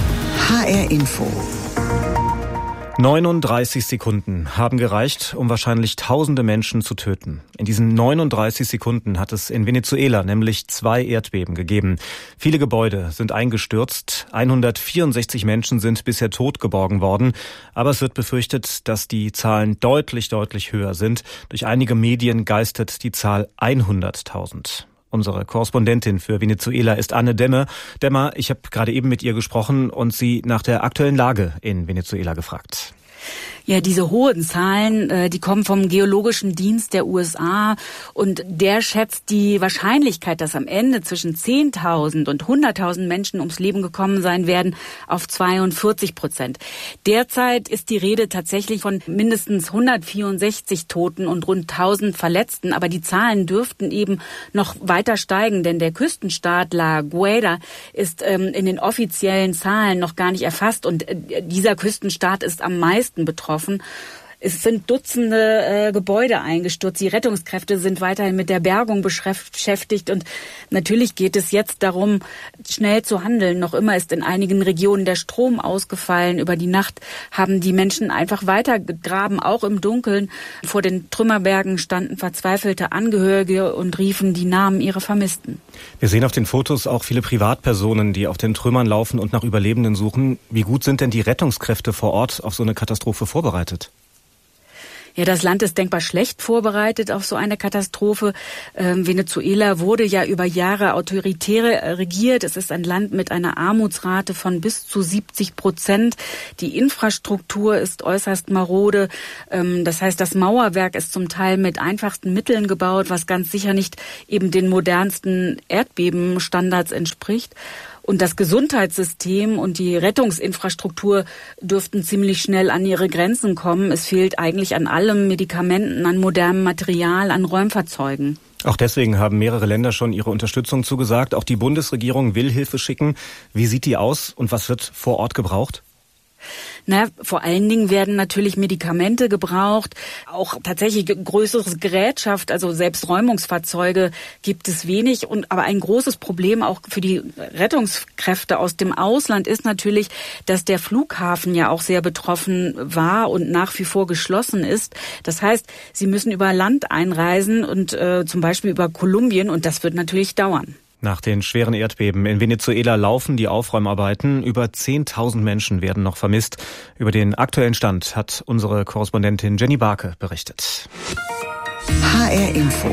H R Info. neununddreißig Sekunden haben gereicht, um wahrscheinlich tausende Menschen zu töten. In diesen neununddreißig Sekunden hat es in Venezuela nämlich zwei Erdbeben gegeben. Viele Gebäude sind eingestürzt, hundertvierundsechzig Menschen sind bisher tot geborgen worden. Aber es wird befürchtet, dass die Zahlen deutlich, deutlich höher sind. Durch einige Medien geistert die Zahl hunderttausend. Unsere Korrespondentin für Venezuela ist Anne Demmer. Demmer, ich habe gerade eben mit ihr gesprochen und sie nach der aktuellen Lage in Venezuela gefragt. Ja, diese hohen Zahlen, die kommen vom Geologischen Dienst der U S A und der schätzt die Wahrscheinlichkeit, dass am Ende zwischen zehntausend und hunderttausend Menschen ums Leben gekommen sein werden, auf zweiundvierzig Prozent. Derzeit ist die Rede tatsächlich von mindestens hundertvierundsechzig Toten und rund tausend Verletzten, aber die Zahlen dürften eben noch weiter steigen, denn der Küstenstaat La Guaira ist ähm, in den offiziellen Zahlen noch gar nicht erfasst und äh, dieser Küstenstaat ist am meisten betroffen. Es sind Dutzende äh, Gebäude eingestürzt. Die Rettungskräfte sind weiterhin mit der Bergung beschäftigt. Und natürlich geht es jetzt darum, schnell zu handeln. Noch immer ist in einigen Regionen der Strom ausgefallen. Über die Nacht haben die Menschen einfach weitergegraben, auch im Dunkeln. Vor den Trümmerbergen standen verzweifelte Angehörige und riefen die Namen ihrer Vermissten. Wir sehen auf den Fotos auch viele Privatpersonen, die auf den Trümmern laufen und nach Überlebenden suchen. Wie gut sind denn die Rettungskräfte vor Ort auf so eine Katastrophe vorbereitet? Ja, das Land ist denkbar schlecht vorbereitet auf so eine Katastrophe. Ähm, Venezuela wurde ja über Jahre autoritär regiert. Es ist ein Land mit einer Armutsrate von bis zu siebzig Prozent. Die Infrastruktur ist äußerst marode. Ähm, das heißt, das Mauerwerk ist zum Teil mit einfachsten Mitteln gebaut, was ganz sicher nicht eben den modernsten Erdbebenstandards entspricht. Und das Gesundheitssystem und die Rettungsinfrastruktur dürften ziemlich schnell an ihre Grenzen kommen. Es fehlt eigentlich an allem, Medikamenten, an modernem Material, an Räumfahrzeugen. Auch deswegen haben mehrere Länder schon ihre Unterstützung zugesagt. Auch die Bundesregierung will Hilfe schicken. Wie sieht die aus und was wird vor Ort gebraucht? Na, vor allen Dingen werden natürlich Medikamente gebraucht, auch tatsächlich größere Gerätschaft, also selbst Räumungsfahrzeuge gibt es wenig. Und aber ein großes Problem auch für die Rettungskräfte aus dem Ausland ist natürlich, dass der Flughafen ja auch sehr betroffen war und nach wie vor geschlossen ist. Das heißt, sie müssen über Land einreisen und äh, zum Beispiel über Kolumbien und das wird natürlich dauern. Nach den schweren Erdbeben in Venezuela laufen die Aufräumarbeiten. Über zehntausend Menschen werden noch vermisst. Über den aktuellen Stand hat unsere Korrespondentin Jenny Barke berichtet. H R Info.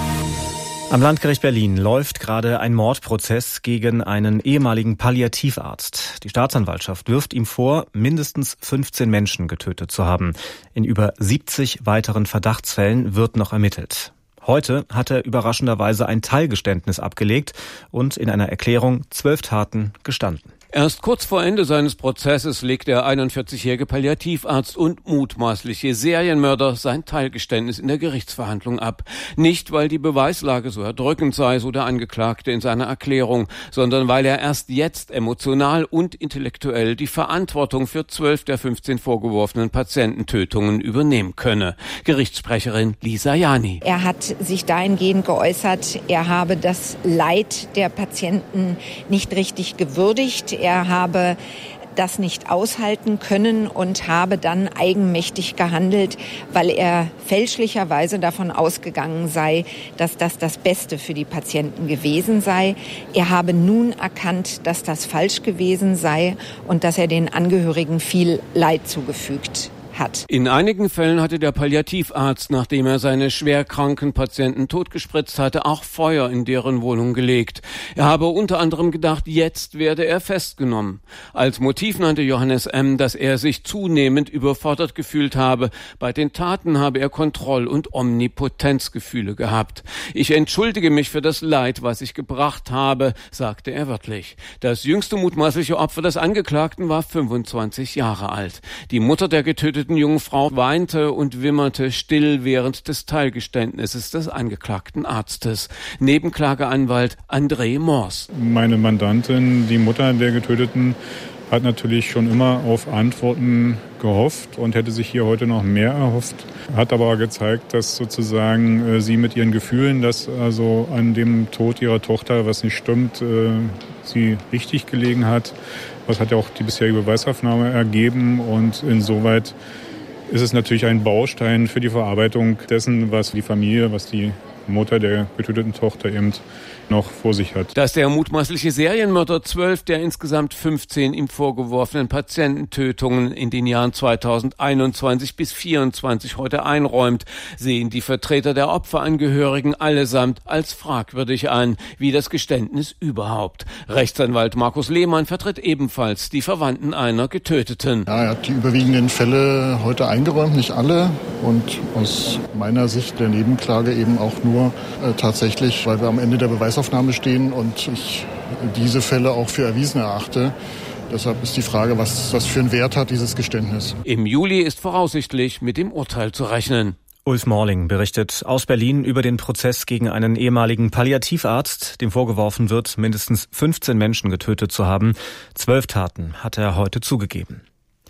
Am Landgericht Berlin läuft gerade ein Mordprozess gegen einen ehemaligen Palliativarzt. Die Staatsanwaltschaft wirft ihm vor, mindestens fünfzehn Menschen getötet zu haben. In über siebzig weiteren Verdachtsfällen wird noch ermittelt. Heute hat er überraschenderweise ein Teilgeständnis abgelegt und in einer Erklärung zwölf Taten gestanden. Erst kurz vor Ende seines Prozesses legt der einundvierzigjährige Palliativarzt und mutmaßliche Serienmörder sein Teilgeständnis in der Gerichtsverhandlung ab. Nicht, weil die Beweislage so erdrückend sei, so der Angeklagte in seiner Erklärung, sondern weil er erst jetzt emotional und intellektuell die Verantwortung für zwölf der fünfzehn vorgeworfenen Patiententötungen übernehmen könne. Gerichtssprecherin Lisa Jani. Er hat sich dahingehend geäußert, er habe das Leid der Patienten nicht richtig gewürdigt. Er habe das nicht aushalten können und habe dann eigenmächtig gehandelt, weil er fälschlicherweise davon ausgegangen sei, dass das das Beste für die Patienten gewesen sei. Er habe nun erkannt, dass das falsch gewesen sei und dass er den Angehörigen viel Leid zugefügt hat. In einigen Fällen hatte der Palliativarzt, nachdem er seine schwerkranken Patienten totgespritzt hatte, auch Feuer in deren Wohnung gelegt. Er habe unter anderem gedacht, jetzt werde er festgenommen. Als Motiv nannte Johannes M., dass er sich zunehmend überfordert gefühlt habe. Bei den Taten habe er Kontroll- und Omnipotenzgefühle gehabt. Ich entschuldige mich für das Leid, was ich gebracht habe, sagte er wörtlich. Das jüngste mutmaßliche Opfer des Angeklagten war fünfundzwanzig Jahre alt. Die Mutter der getöteten jungen Frau weinte und wimmerte still während des Teilgeständnisses des angeklagten Arztes. Nebenklageanwalt André Mors. Meine Mandantin, die Mutter der Getöteten, hat natürlich schon immer auf Antworten gehofft und hätte sich hier heute noch mehr erhofft. Hat aber gezeigt, dass sozusagen äh, sie mit ihren Gefühlen, dass also an dem Tod ihrer Tochter was nicht stimmt, äh, sie richtig gelegen hat. Das hat ja auch die bisherige Beweisaufnahme ergeben und insoweit ist es natürlich ein Baustein für die Verarbeitung dessen, was die Familie, was die Mutter der getöteten Tochter eben noch vor sich hat. Dass der mutmaßliche Serienmörder zwölf der insgesamt fünfzehn ihm vorgeworfenen Patiententötungen in den Jahren zweitausendeinundzwanzig bis vierundzwanzig heute einräumt, sehen die Vertreter der Opferangehörigen allesamt als fragwürdig an, wie das Geständnis überhaupt. Rechtsanwalt Markus Lehmann vertritt ebenfalls die Verwandten einer Getöteten. Ja, er hat die überwiegenden Fälle heute eingeräumt, nicht alle. Und aus meiner Sicht der Nebenklage eben auch nur äh, tatsächlich, weil wir am Ende der Beweisaufnahme stehen und ich diese Fälle auch für erwiesen erachte. Deshalb ist die Frage, was das für einen Wert hat, dieses Geständnis. Im Juli ist voraussichtlich mit dem Urteil zu rechnen. Ulf Morling berichtet aus Berlin über den Prozess gegen einen ehemaligen Palliativarzt, dem vorgeworfen wird, mindestens fünfzehn Menschen getötet zu haben. Zwölf Taten hat er heute zugegeben.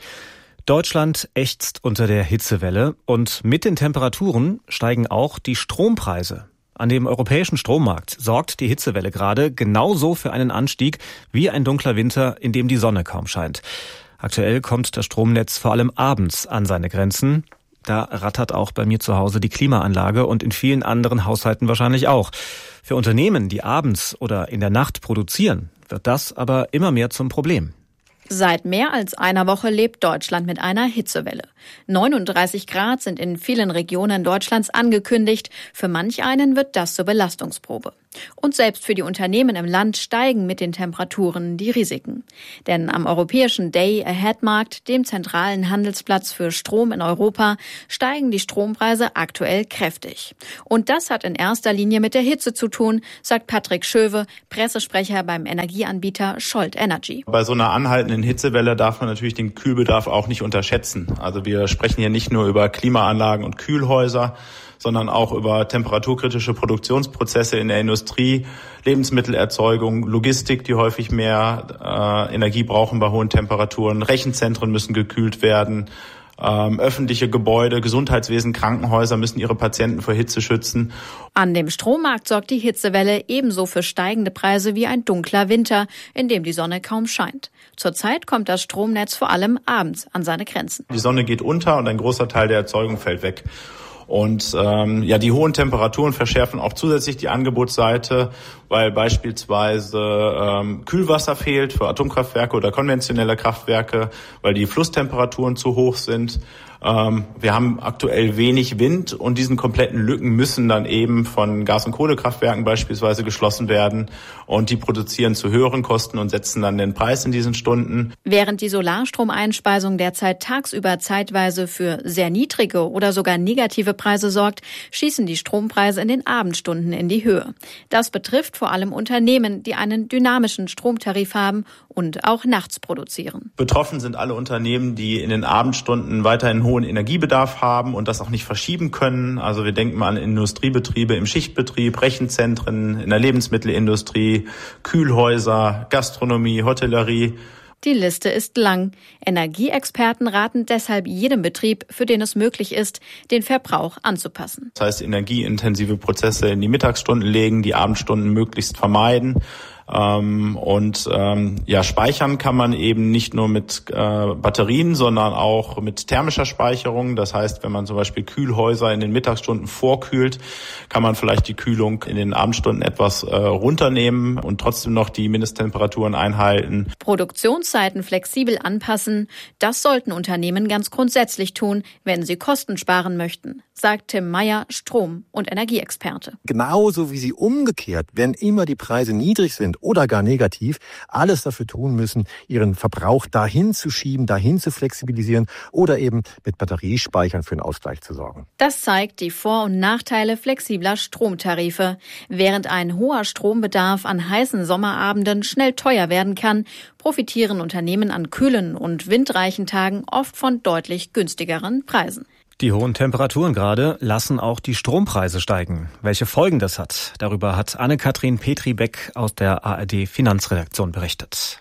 Deutschland ächzt unter der Hitzewelle und mit den Temperaturen steigen auch die Strompreise. An dem europäischen Strommarkt sorgt die Hitzewelle gerade genauso für einen Anstieg wie ein dunkler Winter, in dem die Sonne kaum scheint. Aktuell kommt das Stromnetz vor allem abends an seine Grenzen. Da rattert auch bei mir zu Hause die Klimaanlage und in vielen anderen Haushalten wahrscheinlich auch. Für Unternehmen, die abends oder in der Nacht produzieren, wird das aber immer mehr zum Problem. Seit mehr als einer Woche lebt Deutschland mit einer Hitzewelle. neununddreißig Grad sind in vielen Regionen Deutschlands angekündigt. Für manch einen wird das zur Belastungsprobe. Und selbst für die Unternehmen im Land steigen mit den Temperaturen die Risiken. Denn am europäischen Day-Ahead-Markt, dem zentralen Handelsplatz für Strom in Europa, steigen die Strompreise aktuell kräftig. Und das hat in erster Linie mit der Hitze zu tun, sagt Patrick Schöwe, Pressesprecher beim Energieanbieter Scholt Energy. Bei so einer anhaltenden Hitzewelle darf man natürlich den Kühlbedarf auch nicht unterschätzen. Also wir sprechen hier nicht nur über Klimaanlagen und Kühlhäuser, sondern auch über temperaturkritische Produktionsprozesse in der Industrie, Lebensmittelerzeugung, Logistik, die häufig mehr äh, Energie brauchen bei hohen Temperaturen. Rechenzentren müssen gekühlt werden. Ähm, öffentliche Gebäude, Gesundheitswesen, Krankenhäuser müssen ihre Patienten vor Hitze schützen. An dem Strommarkt sorgt die Hitzewelle ebenso für steigende Preise wie ein dunkler Winter, in dem die Sonne kaum scheint. Zurzeit kommt das Stromnetz vor allem abends an seine Grenzen. Die Sonne geht unter und ein großer Teil der Erzeugung fällt weg. Und ähm, ja, die hohen Temperaturen verschärfen auch zusätzlich die Angebotsseite, weil beispielsweise ähm, Kühlwasser fehlt für Atomkraftwerke oder konventionelle Kraftwerke, weil die Flusstemperaturen zu hoch sind. Ähm, wir haben aktuell wenig Wind und diesen kompletten Lücken müssen dann eben von Gas- und Kohlekraftwerken beispielsweise geschlossen werden. Und die produzieren zu höheren Kosten und setzen dann den Preis in diesen Stunden. Während die Solarstromeinspeisung derzeit tagsüber zeitweise für sehr niedrige oder sogar negative Preise sorgt, schießen die Strompreise in den Abendstunden in die Höhe. Das betrifft vor allem Unternehmen, die einen dynamischen Stromtarif haben und auch nachts produzieren. Betroffen sind alle Unternehmen, die in den Abendstunden weiterhin hohen Energiebedarf haben und das auch nicht verschieben können. Also wir denken mal an Industriebetriebe im Schichtbetrieb, Rechenzentren, in der Lebensmittelindustrie, Kühlhäuser, Gastronomie, Hotellerie. Die Liste ist lang. Energieexperten raten deshalb jedem Betrieb, für den es möglich ist, den Verbrauch anzupassen. Das heißt, energieintensive Prozesse in die Mittagsstunden legen, die Abendstunden möglichst vermeiden. Ähm, und ähm, ja, speichern kann man eben nicht nur mit äh, Batterien, sondern auch mit thermischer Speicherung. Das heißt, wenn man zum Beispiel Kühlhäuser in den Mittagsstunden vorkühlt, kann man vielleicht die Kühlung in den Abendstunden etwas äh, runternehmen und trotzdem noch die Mindesttemperaturen einhalten. Produktionszeiten flexibel anpassen, das sollten Unternehmen ganz grundsätzlich tun, wenn sie Kosten sparen möchten, sagt Tim Meyer, Strom- und Energieexperte. Genauso wie sie umgekehrt, wenn immer die Preise niedrig sind oder gar negativ, alles dafür tun müssen, ihren Verbrauch dahin zu schieben, dahin zu flexibilisieren oder eben mit Batteriespeichern für einen Ausgleich zu sorgen. Das zeigt die Vor- und Nachteile flexibler Stromtarife. Während ein hoher Strombedarf an heißen Sommerabenden schnell teuer werden kann, profitieren Unternehmen an kühlen und windreichen Tagen oft von deutlich günstigeren Preisen. Die hohen Temperaturen gerade lassen auch die Strompreise steigen. Welche Folgen das hat, darüber hat Anne-Kathrin Petri-Beck aus der A R D Finanzredaktion berichtet.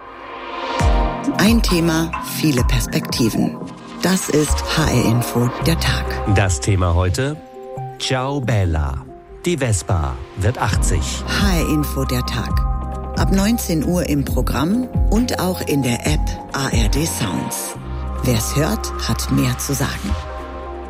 Ein Thema, viele Perspektiven. Das ist H R-Info, der Tag. Das Thema heute: Ciao Bella. Die Vespa wird achtzig. H R-Info, der Tag. Ab neunzehn Uhr im Programm und auch in der App A R D Sounds. Wer's hört, hat mehr zu sagen.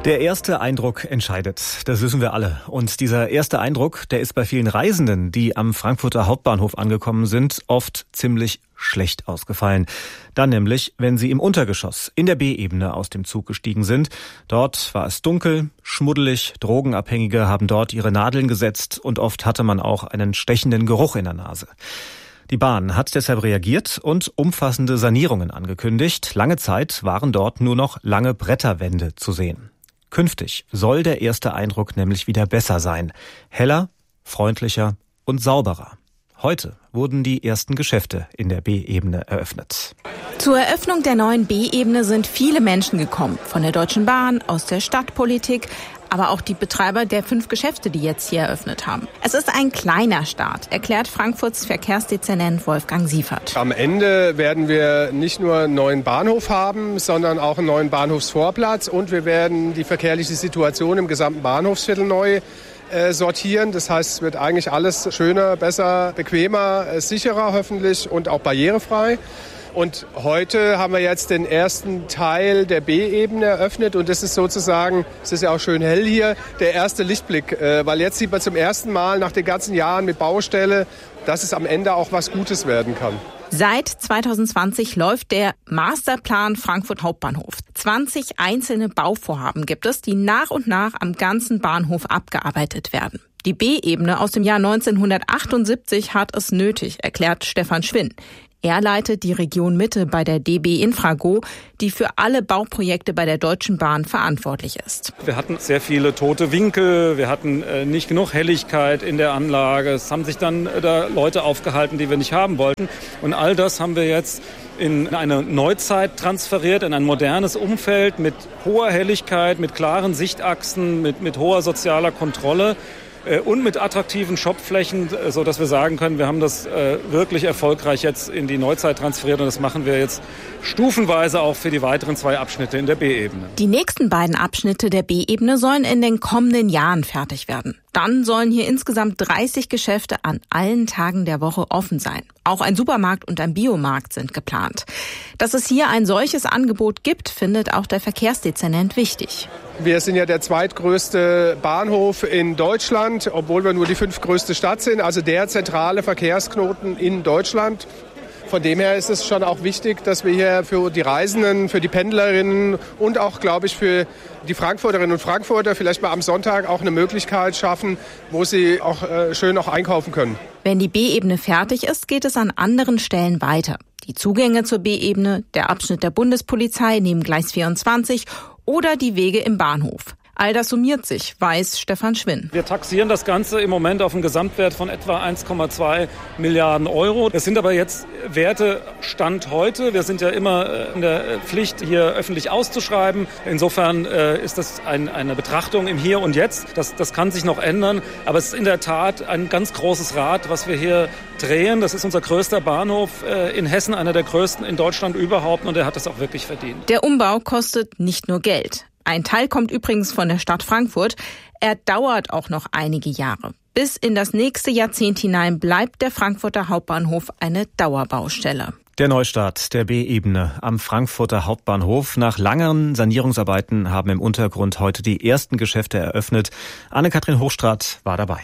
Der erste Eindruck entscheidet, das wissen wir alle. Und dieser erste Eindruck, der ist bei vielen Reisenden, die am Frankfurter Hauptbahnhof angekommen sind, oft ziemlich schlecht ausgefallen. Dann nämlich, wenn sie im Untergeschoss in der B-Ebene aus dem Zug gestiegen sind. Dort war es dunkel, schmuddelig, Drogenabhängige haben dort ihre Nadeln gesetzt und oft hatte man auch einen stechenden Geruch in der Nase. Die Bahn hat deshalb reagiert und umfassende Sanierungen angekündigt. Lange Zeit waren dort nur noch lange Bretterwände zu sehen. Künftig soll der erste Eindruck nämlich wieder besser sein. Heller, freundlicher und sauberer. Heute wurden die ersten Geschäfte in der B-Ebene eröffnet. Zur Eröffnung der neuen B-Ebene sind viele Menschen gekommen. Von der Deutschen Bahn, aus der Stadtpolitik, aber auch die Betreiber der fünf Geschäfte, die jetzt hier eröffnet haben. Es ist ein kleiner Start, erklärt Frankfurts Verkehrsdezernent Wolfgang Siefert. Am Ende werden wir nicht nur einen neuen Bahnhof haben, sondern auch einen neuen Bahnhofsvorplatz. Und wir werden die verkehrliche Situation im gesamten Bahnhofsviertel neu äh, sortieren. Das heißt, es wird eigentlich alles schöner, besser, bequemer, äh, sicherer hoffentlich und auch barrierefrei. Und heute haben wir jetzt den ersten Teil der B-Ebene eröffnet und das ist sozusagen, es ist ja auch schön hell hier, der erste Lichtblick, weil jetzt sieht man zum ersten Mal nach den ganzen Jahren mit Baustelle, dass es am Ende auch was Gutes werden kann. Seit zwanzig zwanzig läuft der Masterplan Frankfurt Hauptbahnhof. zwanzig einzelne Bauvorhaben gibt es, die nach und nach am ganzen Bahnhof abgearbeitet werden. Die B-Ebene aus dem Jahr neunzehnhundertachtundsiebzig hat es nötig, erklärt Stefan Schwinn. Er leitet die Region Mitte bei der D B Infrago, die für alle Bauprojekte bei der Deutschen Bahn verantwortlich ist. Wir hatten sehr viele tote Winkel, wir hatten äh, nicht genug Helligkeit in der Anlage. Es haben sich dann äh, da Leute aufgehalten, die wir nicht haben wollten. Und all das haben wir jetzt in eine Neuzeit transferiert, in ein modernes Umfeld mit hoher Helligkeit, mit klaren Sichtachsen, mit, mit hoher sozialer Kontrolle. Und mit attraktiven Shopflächen, so dass wir sagen können, wir haben das äh, wirklich erfolgreich jetzt in die Neuzeit transferiert und das machen wir jetzt stufenweise auch für die weiteren zwei Abschnitte in der B-Ebene. Die nächsten beiden Abschnitte der B-Ebene sollen in den kommenden Jahren fertig werden. Dann sollen hier insgesamt dreißig Geschäfte an allen Tagen der Woche offen sein. Auch ein Supermarkt und ein Biomarkt sind geplant. Dass es hier ein solches Angebot gibt, findet auch der Verkehrsdezernent wichtig. Wir sind ja der zweitgrößte Bahnhof in Deutschland, obwohl wir nur die fünftgrößte Stadt sind, also der zentrale Verkehrsknoten in Deutschland. Von dem her ist es schon auch wichtig, dass wir hier für die Reisenden, für die Pendlerinnen und auch, glaube ich, für die Frankfurterinnen und Frankfurter vielleicht mal am Sonntag auch eine Möglichkeit schaffen, wo sie auch äh, schön auch einkaufen können. Wenn die B-Ebene fertig ist, geht es an anderen Stellen weiter. Die Zugänge zur B-Ebene, der Abschnitt der Bundespolizei neben Gleis vierundzwanzig oder die Wege im Bahnhof. All das summiert sich, weiß Stefan Schwinn. Wir taxieren das Ganze im Moment auf einen Gesamtwert von etwa eins Komma zwei Milliarden Euro. Das sind aber jetzt Werte Stand heute. Wir sind ja immer in der Pflicht, hier öffentlich auszuschreiben. Insofern ist das ein, eine Betrachtung im Hier und Jetzt. Das, das kann sich noch ändern. Aber es ist in der Tat ein ganz großes Rad, was wir hier drehen. Das ist unser größter Bahnhof in Hessen, einer der größten in Deutschland überhaupt. Und er hat das auch wirklich verdient. Der Umbau kostet nicht nur Geld. Ein Teil kommt übrigens von der Stadt Frankfurt. Er dauert auch noch einige Jahre. Bis in das nächste Jahrzehnt hinein bleibt der Frankfurter Hauptbahnhof eine Dauerbaustelle. Der Neustart der B-Ebene am Frankfurter Hauptbahnhof. Nach langen Sanierungsarbeiten haben im Untergrund heute die ersten Geschäfte eröffnet. Anne-Kathrin Hochstraat war dabei.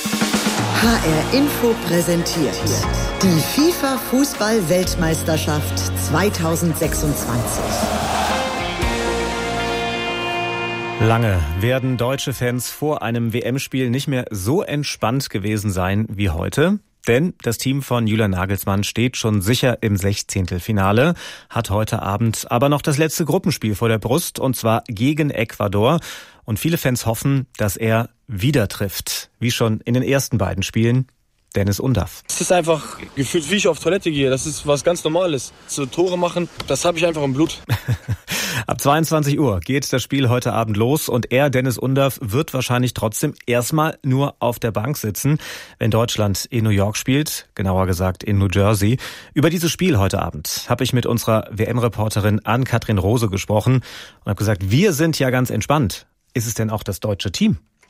H R Info präsentiert die FIFA-Fußball-Weltmeisterschaft zweitausendsechsundzwanzig. Lange werden deutsche Fans vor einem W M-Spiel nicht mehr so entspannt gewesen sein wie heute. Denn das Team von Julian Nagelsmann steht schon sicher im Sechzehntelfinale, hat heute Abend aber noch das letzte Gruppenspiel vor der Brust, und zwar gegen Ecuador. Und viele Fans hoffen, dass er wieder trifft, wie schon in den ersten beiden Spielen. Dennis Undaff. Es ist einfach gefühlt, wie ich auf Toilette gehe. Das ist was ganz Normales. So Tore machen, das habe ich einfach im Blut. Ab zweiundzwanzig Uhr geht das Spiel heute Abend los und er, Dennis Undaff, wird wahrscheinlich trotzdem erstmal nur auf der Bank sitzen, wenn Deutschland in New York spielt, genauer gesagt in New Jersey. Über dieses Spiel heute Abend habe ich mit unserer W M-Reporterin Ann-Kathrin Rose gesprochen und habe gesagt, wir sind ja ganz entspannt. Ist es denn auch das deutsche Team?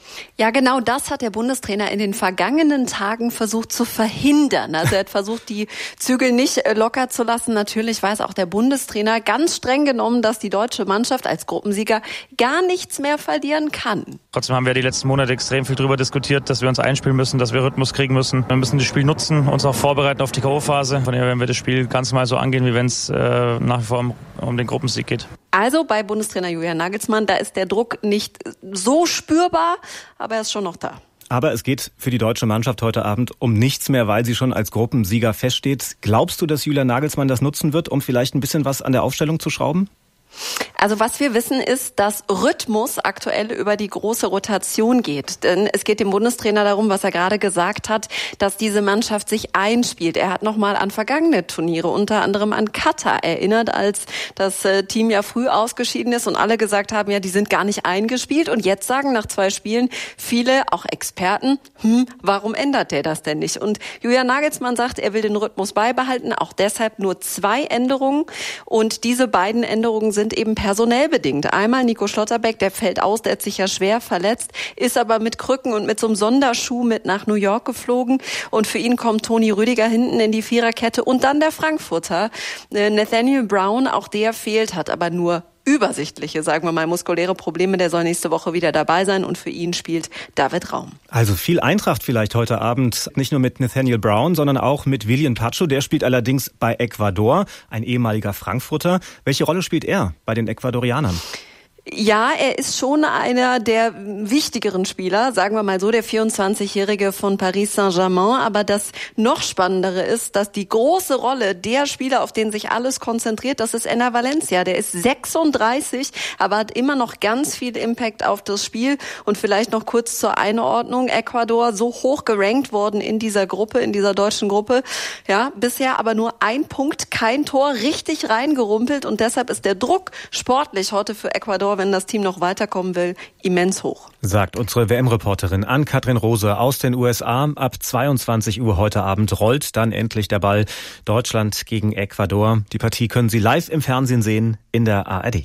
Ja, genau das hat der Bundestrainer in den vergangenen Tagen versucht zu verhindern. Also er hat versucht, die Zügel nicht locker zu lassen. Natürlich weiß auch der Bundestrainer ganz streng genommen, dass die deutsche Mannschaft als Gruppensieger gar nichts mehr verlieren kann. Trotzdem haben wir die letzten Monate extrem viel darüber diskutiert, dass wir uns einspielen müssen, dass wir Rhythmus kriegen müssen. Wir müssen das Spiel nutzen, uns auch vorbereiten auf die K O-Phase. Von daher werden wir das Spiel ganz mal so angehen, wie wenn es äh, nach wie vor um, um den Gruppensieg geht. Also bei Bundestrainer Julian Nagelsmann, da ist der Druck nicht so spürbar, aber er ist schon noch da. Aber es geht für die deutsche Mannschaft heute Abend um nichts mehr, weil sie schon als Gruppensieger feststeht. Glaubst du, dass Julian Nagelsmann das nutzen wird, um vielleicht ein bisschen was an der Aufstellung zu schrauben? Also was wir wissen ist, dass Rhythmus aktuell über die große Rotation geht. Denn es geht dem Bundestrainer darum, was er gerade gesagt hat, dass diese Mannschaft sich einspielt. Er hat nochmal an vergangene Turniere, unter anderem an Katar erinnert, als das Team ja früh ausgeschieden ist und alle gesagt haben, ja, die sind gar nicht eingespielt. Und jetzt sagen nach zwei Spielen viele, auch Experten, hm, warum ändert der das denn nicht? Und Julian Nagelsmann sagt, er will den Rhythmus beibehalten, auch deshalb nur zwei Änderungen. Und diese beiden Änderungen sind sind eben personell bedingt. Einmal Nico Schlotterbeck, der fällt aus, der hat sich ja schwer verletzt, ist aber mit Krücken und mit so einem Sonderschuh mit nach New York geflogen. Und für ihn kommt Toni Rüdiger hinten in die Viererkette. Und dann der Frankfurter, Nathaniel Brown, auch der fehlt, hat aber nur übersichtliche, sagen wir mal, muskuläre Probleme. Der soll nächste Woche wieder dabei sein und für ihn spielt David Raum. Also viel Eintracht vielleicht heute Abend, nicht nur mit Nathaniel Brown, sondern auch mit Willian Pacho. Der spielt allerdings bei Ecuador, ein ehemaliger Frankfurter. Welche Rolle spielt er bei den Ecuadorianern? Ja, er ist schon einer der wichtigeren Spieler, sagen wir mal so, der vierundzwanzigjährige von Paris Saint-Germain. Aber das noch Spannendere ist, dass die große Rolle der Spieler, auf den sich alles konzentriert, das ist Enner Valencia. Der ist sechsunddreißig, aber hat immer noch ganz viel Impact auf das Spiel. Und vielleicht noch kurz zur Einordnung. Ecuador so hoch gerankt worden in dieser Gruppe, in dieser deutschen Gruppe. Ja, bisher aber nur ein Punkt, kein Tor, richtig reingerumpelt. Und deshalb ist der Druck sportlich heute für Ecuador, wenn das Team noch weiterkommen will, immens hoch. Sagt unsere W M-Reporterin Ann-Kathrin Rose aus den U S A. Ab zweiundzwanzig Uhr heute Abend rollt dann endlich der Ball. Deutschland gegen Ecuador. Die Partie können Sie live im Fernsehen sehen in der A R D.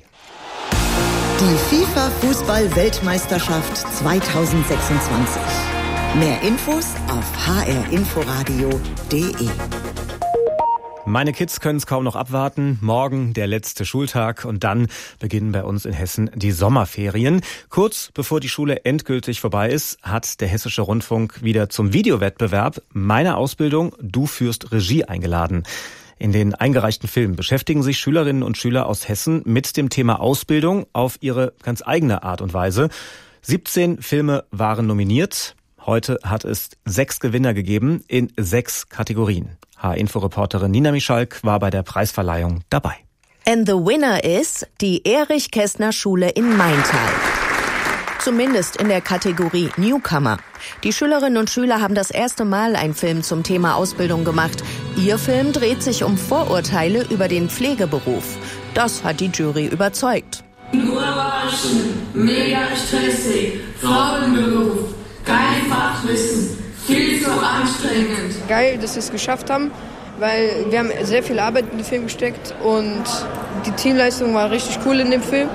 Die FIFA-Fußball-Weltmeisterschaft zweitausendsechsundzwanzig. Mehr Infos auf h r inforadio punkt d e. Meine Kids können es kaum noch abwarten. Morgen der letzte Schultag und dann beginnen bei uns in Hessen die Sommerferien. Kurz bevor die Schule endgültig vorbei ist, hat der Hessische Rundfunk wieder zum Videowettbewerb Meine Ausbildung, du führst Regie eingeladen. In den eingereichten Filmen beschäftigen sich Schülerinnen und Schüler aus Hessen mit dem Thema Ausbildung auf ihre ganz eigene Art und Weise. siebzehn Filme waren nominiert. Heute hat es sechs Gewinner gegeben in sechs Kategorien. H-Info-Reporterin Nina Mischalk war bei der Preisverleihung dabei. And the winner is die Erich-Kästner-Schule in Maintal. Zumindest in der Kategorie Newcomer. Die Schülerinnen und Schüler haben das erste Mal einen Film zum Thema Ausbildung gemacht. Ihr Film dreht sich um Vorurteile über den Pflegeberuf. Das hat die Jury überzeugt. Überraschend, mega stressig, Frauenberuf, kein Fachwissen. Viel zu anstrengend. Geil, dass wir es geschafft haben, weil wir haben sehr viel Arbeit in den Film gesteckt und die Teamleistung war richtig cool in dem Film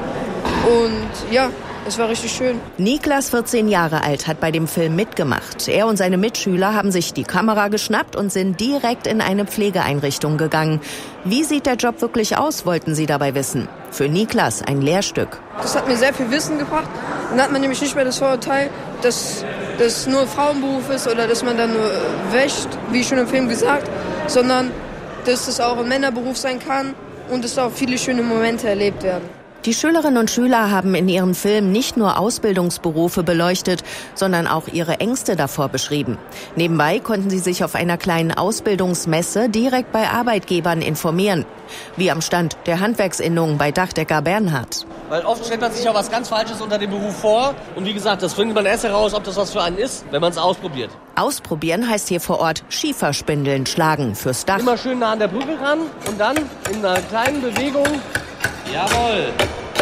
und ja, es war richtig schön. Niklas, vierzehn Jahre alt, hat bei dem Film mitgemacht. Er und seine Mitschüler haben sich die Kamera geschnappt und sind direkt in eine Pflegeeinrichtung gegangen. Wie sieht der Job wirklich aus, wollten sie dabei wissen. Für Niklas ein Lehrstück. Das hat mir sehr viel Wissen gebracht. Dann hat man nämlich nicht mehr das Vorurteil, dass das nur Frauenberuf ist oder dass man dann nur wäscht, wie schon im Film gesagt, sondern dass es auch ein Männerberuf sein kann und dass auch viele schöne Momente erlebt werden. Die Schülerinnen und Schüler haben in ihren Filmen nicht nur Ausbildungsberufe beleuchtet, sondern auch ihre Ängste davor beschrieben. Nebenbei konnten sie sich auf einer kleinen Ausbildungsmesse direkt bei Arbeitgebern informieren. Wie am Stand der Handwerksinnungen bei Dachdecker Bernhard. Weil oft stellt man sich auch was ganz Falsches unter dem Beruf vor. Und wie gesagt, das findet man erst heraus, ob das was für einen ist, wenn man es ausprobiert. Ausprobieren heißt hier vor Ort Schieferspindeln schlagen fürs Dach. Immer schön nah an der Brücke ran und dann in einer kleinen Bewegung. Jawohl.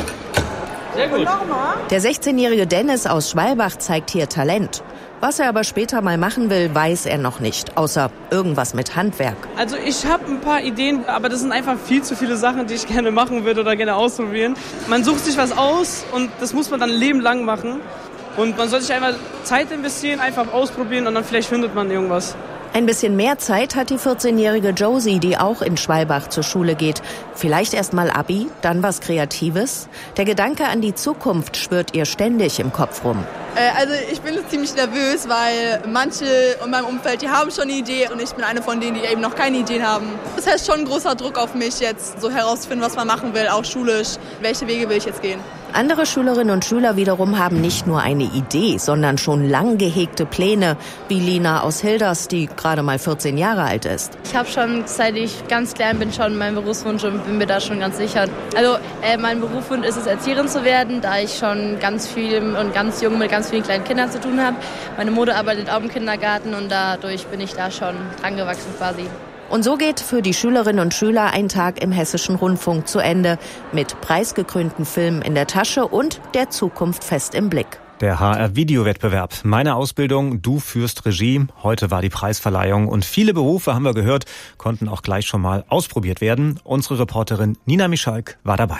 Sehr gut. Der sechzehnjährige Dennis aus Schwalbach zeigt hier Talent. Was er aber später mal machen will, weiß er noch nicht, außer irgendwas mit Handwerk. Also ich habe ein paar Ideen, aber das sind einfach viel zu viele Sachen, die ich gerne machen würde oder gerne ausprobieren. Man sucht sich was aus und das muss man dann ein Leben lang machen. Und man soll sich einfach Zeit investieren, einfach ausprobieren und dann vielleicht findet man irgendwas. Ein bisschen mehr Zeit hat die vierzehnjährige Josie, die auch in Schwalbach zur Schule geht. Vielleicht erst mal Abi, dann was Kreatives? Der Gedanke an die Zukunft schwirrt ihr ständig im Kopf rum. Also ich bin ziemlich nervös, weil manche in meinem Umfeld, die haben schon eine Idee und ich bin eine von denen, die eben noch keine Ideen haben. Das heißt schon ein großer Druck auf mich, jetzt so herauszufinden, was man machen will, auch schulisch. Welche Wege will ich jetzt gehen? Andere Schülerinnen und Schüler wiederum haben nicht nur eine Idee, sondern schon lang gehegte Pläne, wie Lina aus Hilders, die gerade mal vierzehn Jahre alt ist. Ich habe schon, seit ich ganz klein bin, schon meinen Berufswunsch und bin mir da schon ganz sicher. Also äh, mein Berufswunsch ist es, Erzieherin zu werden, da ich schon ganz viel und ganz jung mit ganz vielen kleinen Kindern zu tun habe. Meine Mutter arbeitet auch im Kindergarten und dadurch bin ich da schon dran gewachsen quasi. Und so geht für die Schülerinnen und Schüler ein Tag im Hessischen Rundfunk zu Ende, mit preisgekrönten Filmen in der Tasche und der Zukunft fest im Blick. Der H R-Videowettbewerb. Meine Ausbildung, du führst Regie. Heute war die Preisverleihung und viele Berufe, haben wir gehört, konnten auch gleich schon mal ausprobiert werden. Unsere Reporterin Nina Mischalk war dabei.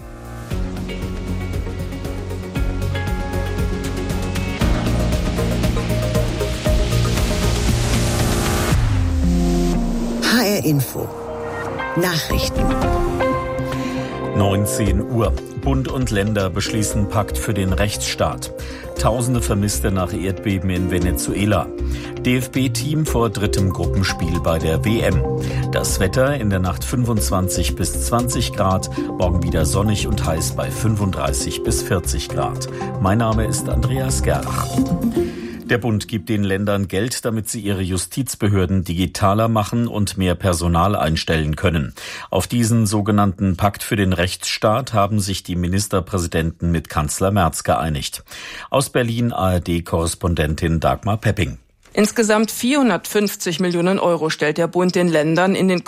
H R Info. Nachrichten. neunzehn Uhr. Bund und Länder beschließen Pakt für den Rechtsstaat. Tausende Vermisste nach Erdbeben in Venezuela. D F B-Team vor drittem Gruppenspiel bei der W M. Das Wetter in der Nacht fünfundzwanzig bis zwanzig Grad, morgen wieder sonnig und heiß bei fünfunddreißig bis vierzig Grad. Mein Name ist Andreas Gerlach. Der Bund gibt den Ländern Geld, damit sie ihre Justizbehörden digitaler machen und mehr Personal einstellen können. Auf diesen sogenannten Pakt für den Rechtsstaat haben sich die Ministerpräsidenten mit Kanzler Merz geeinigt. Aus Berlin A R D-Korrespondentin Dagmar Pepping. Insgesamt vierhundertfünfzig Millionen Euro stellt der Bund den Ländern in den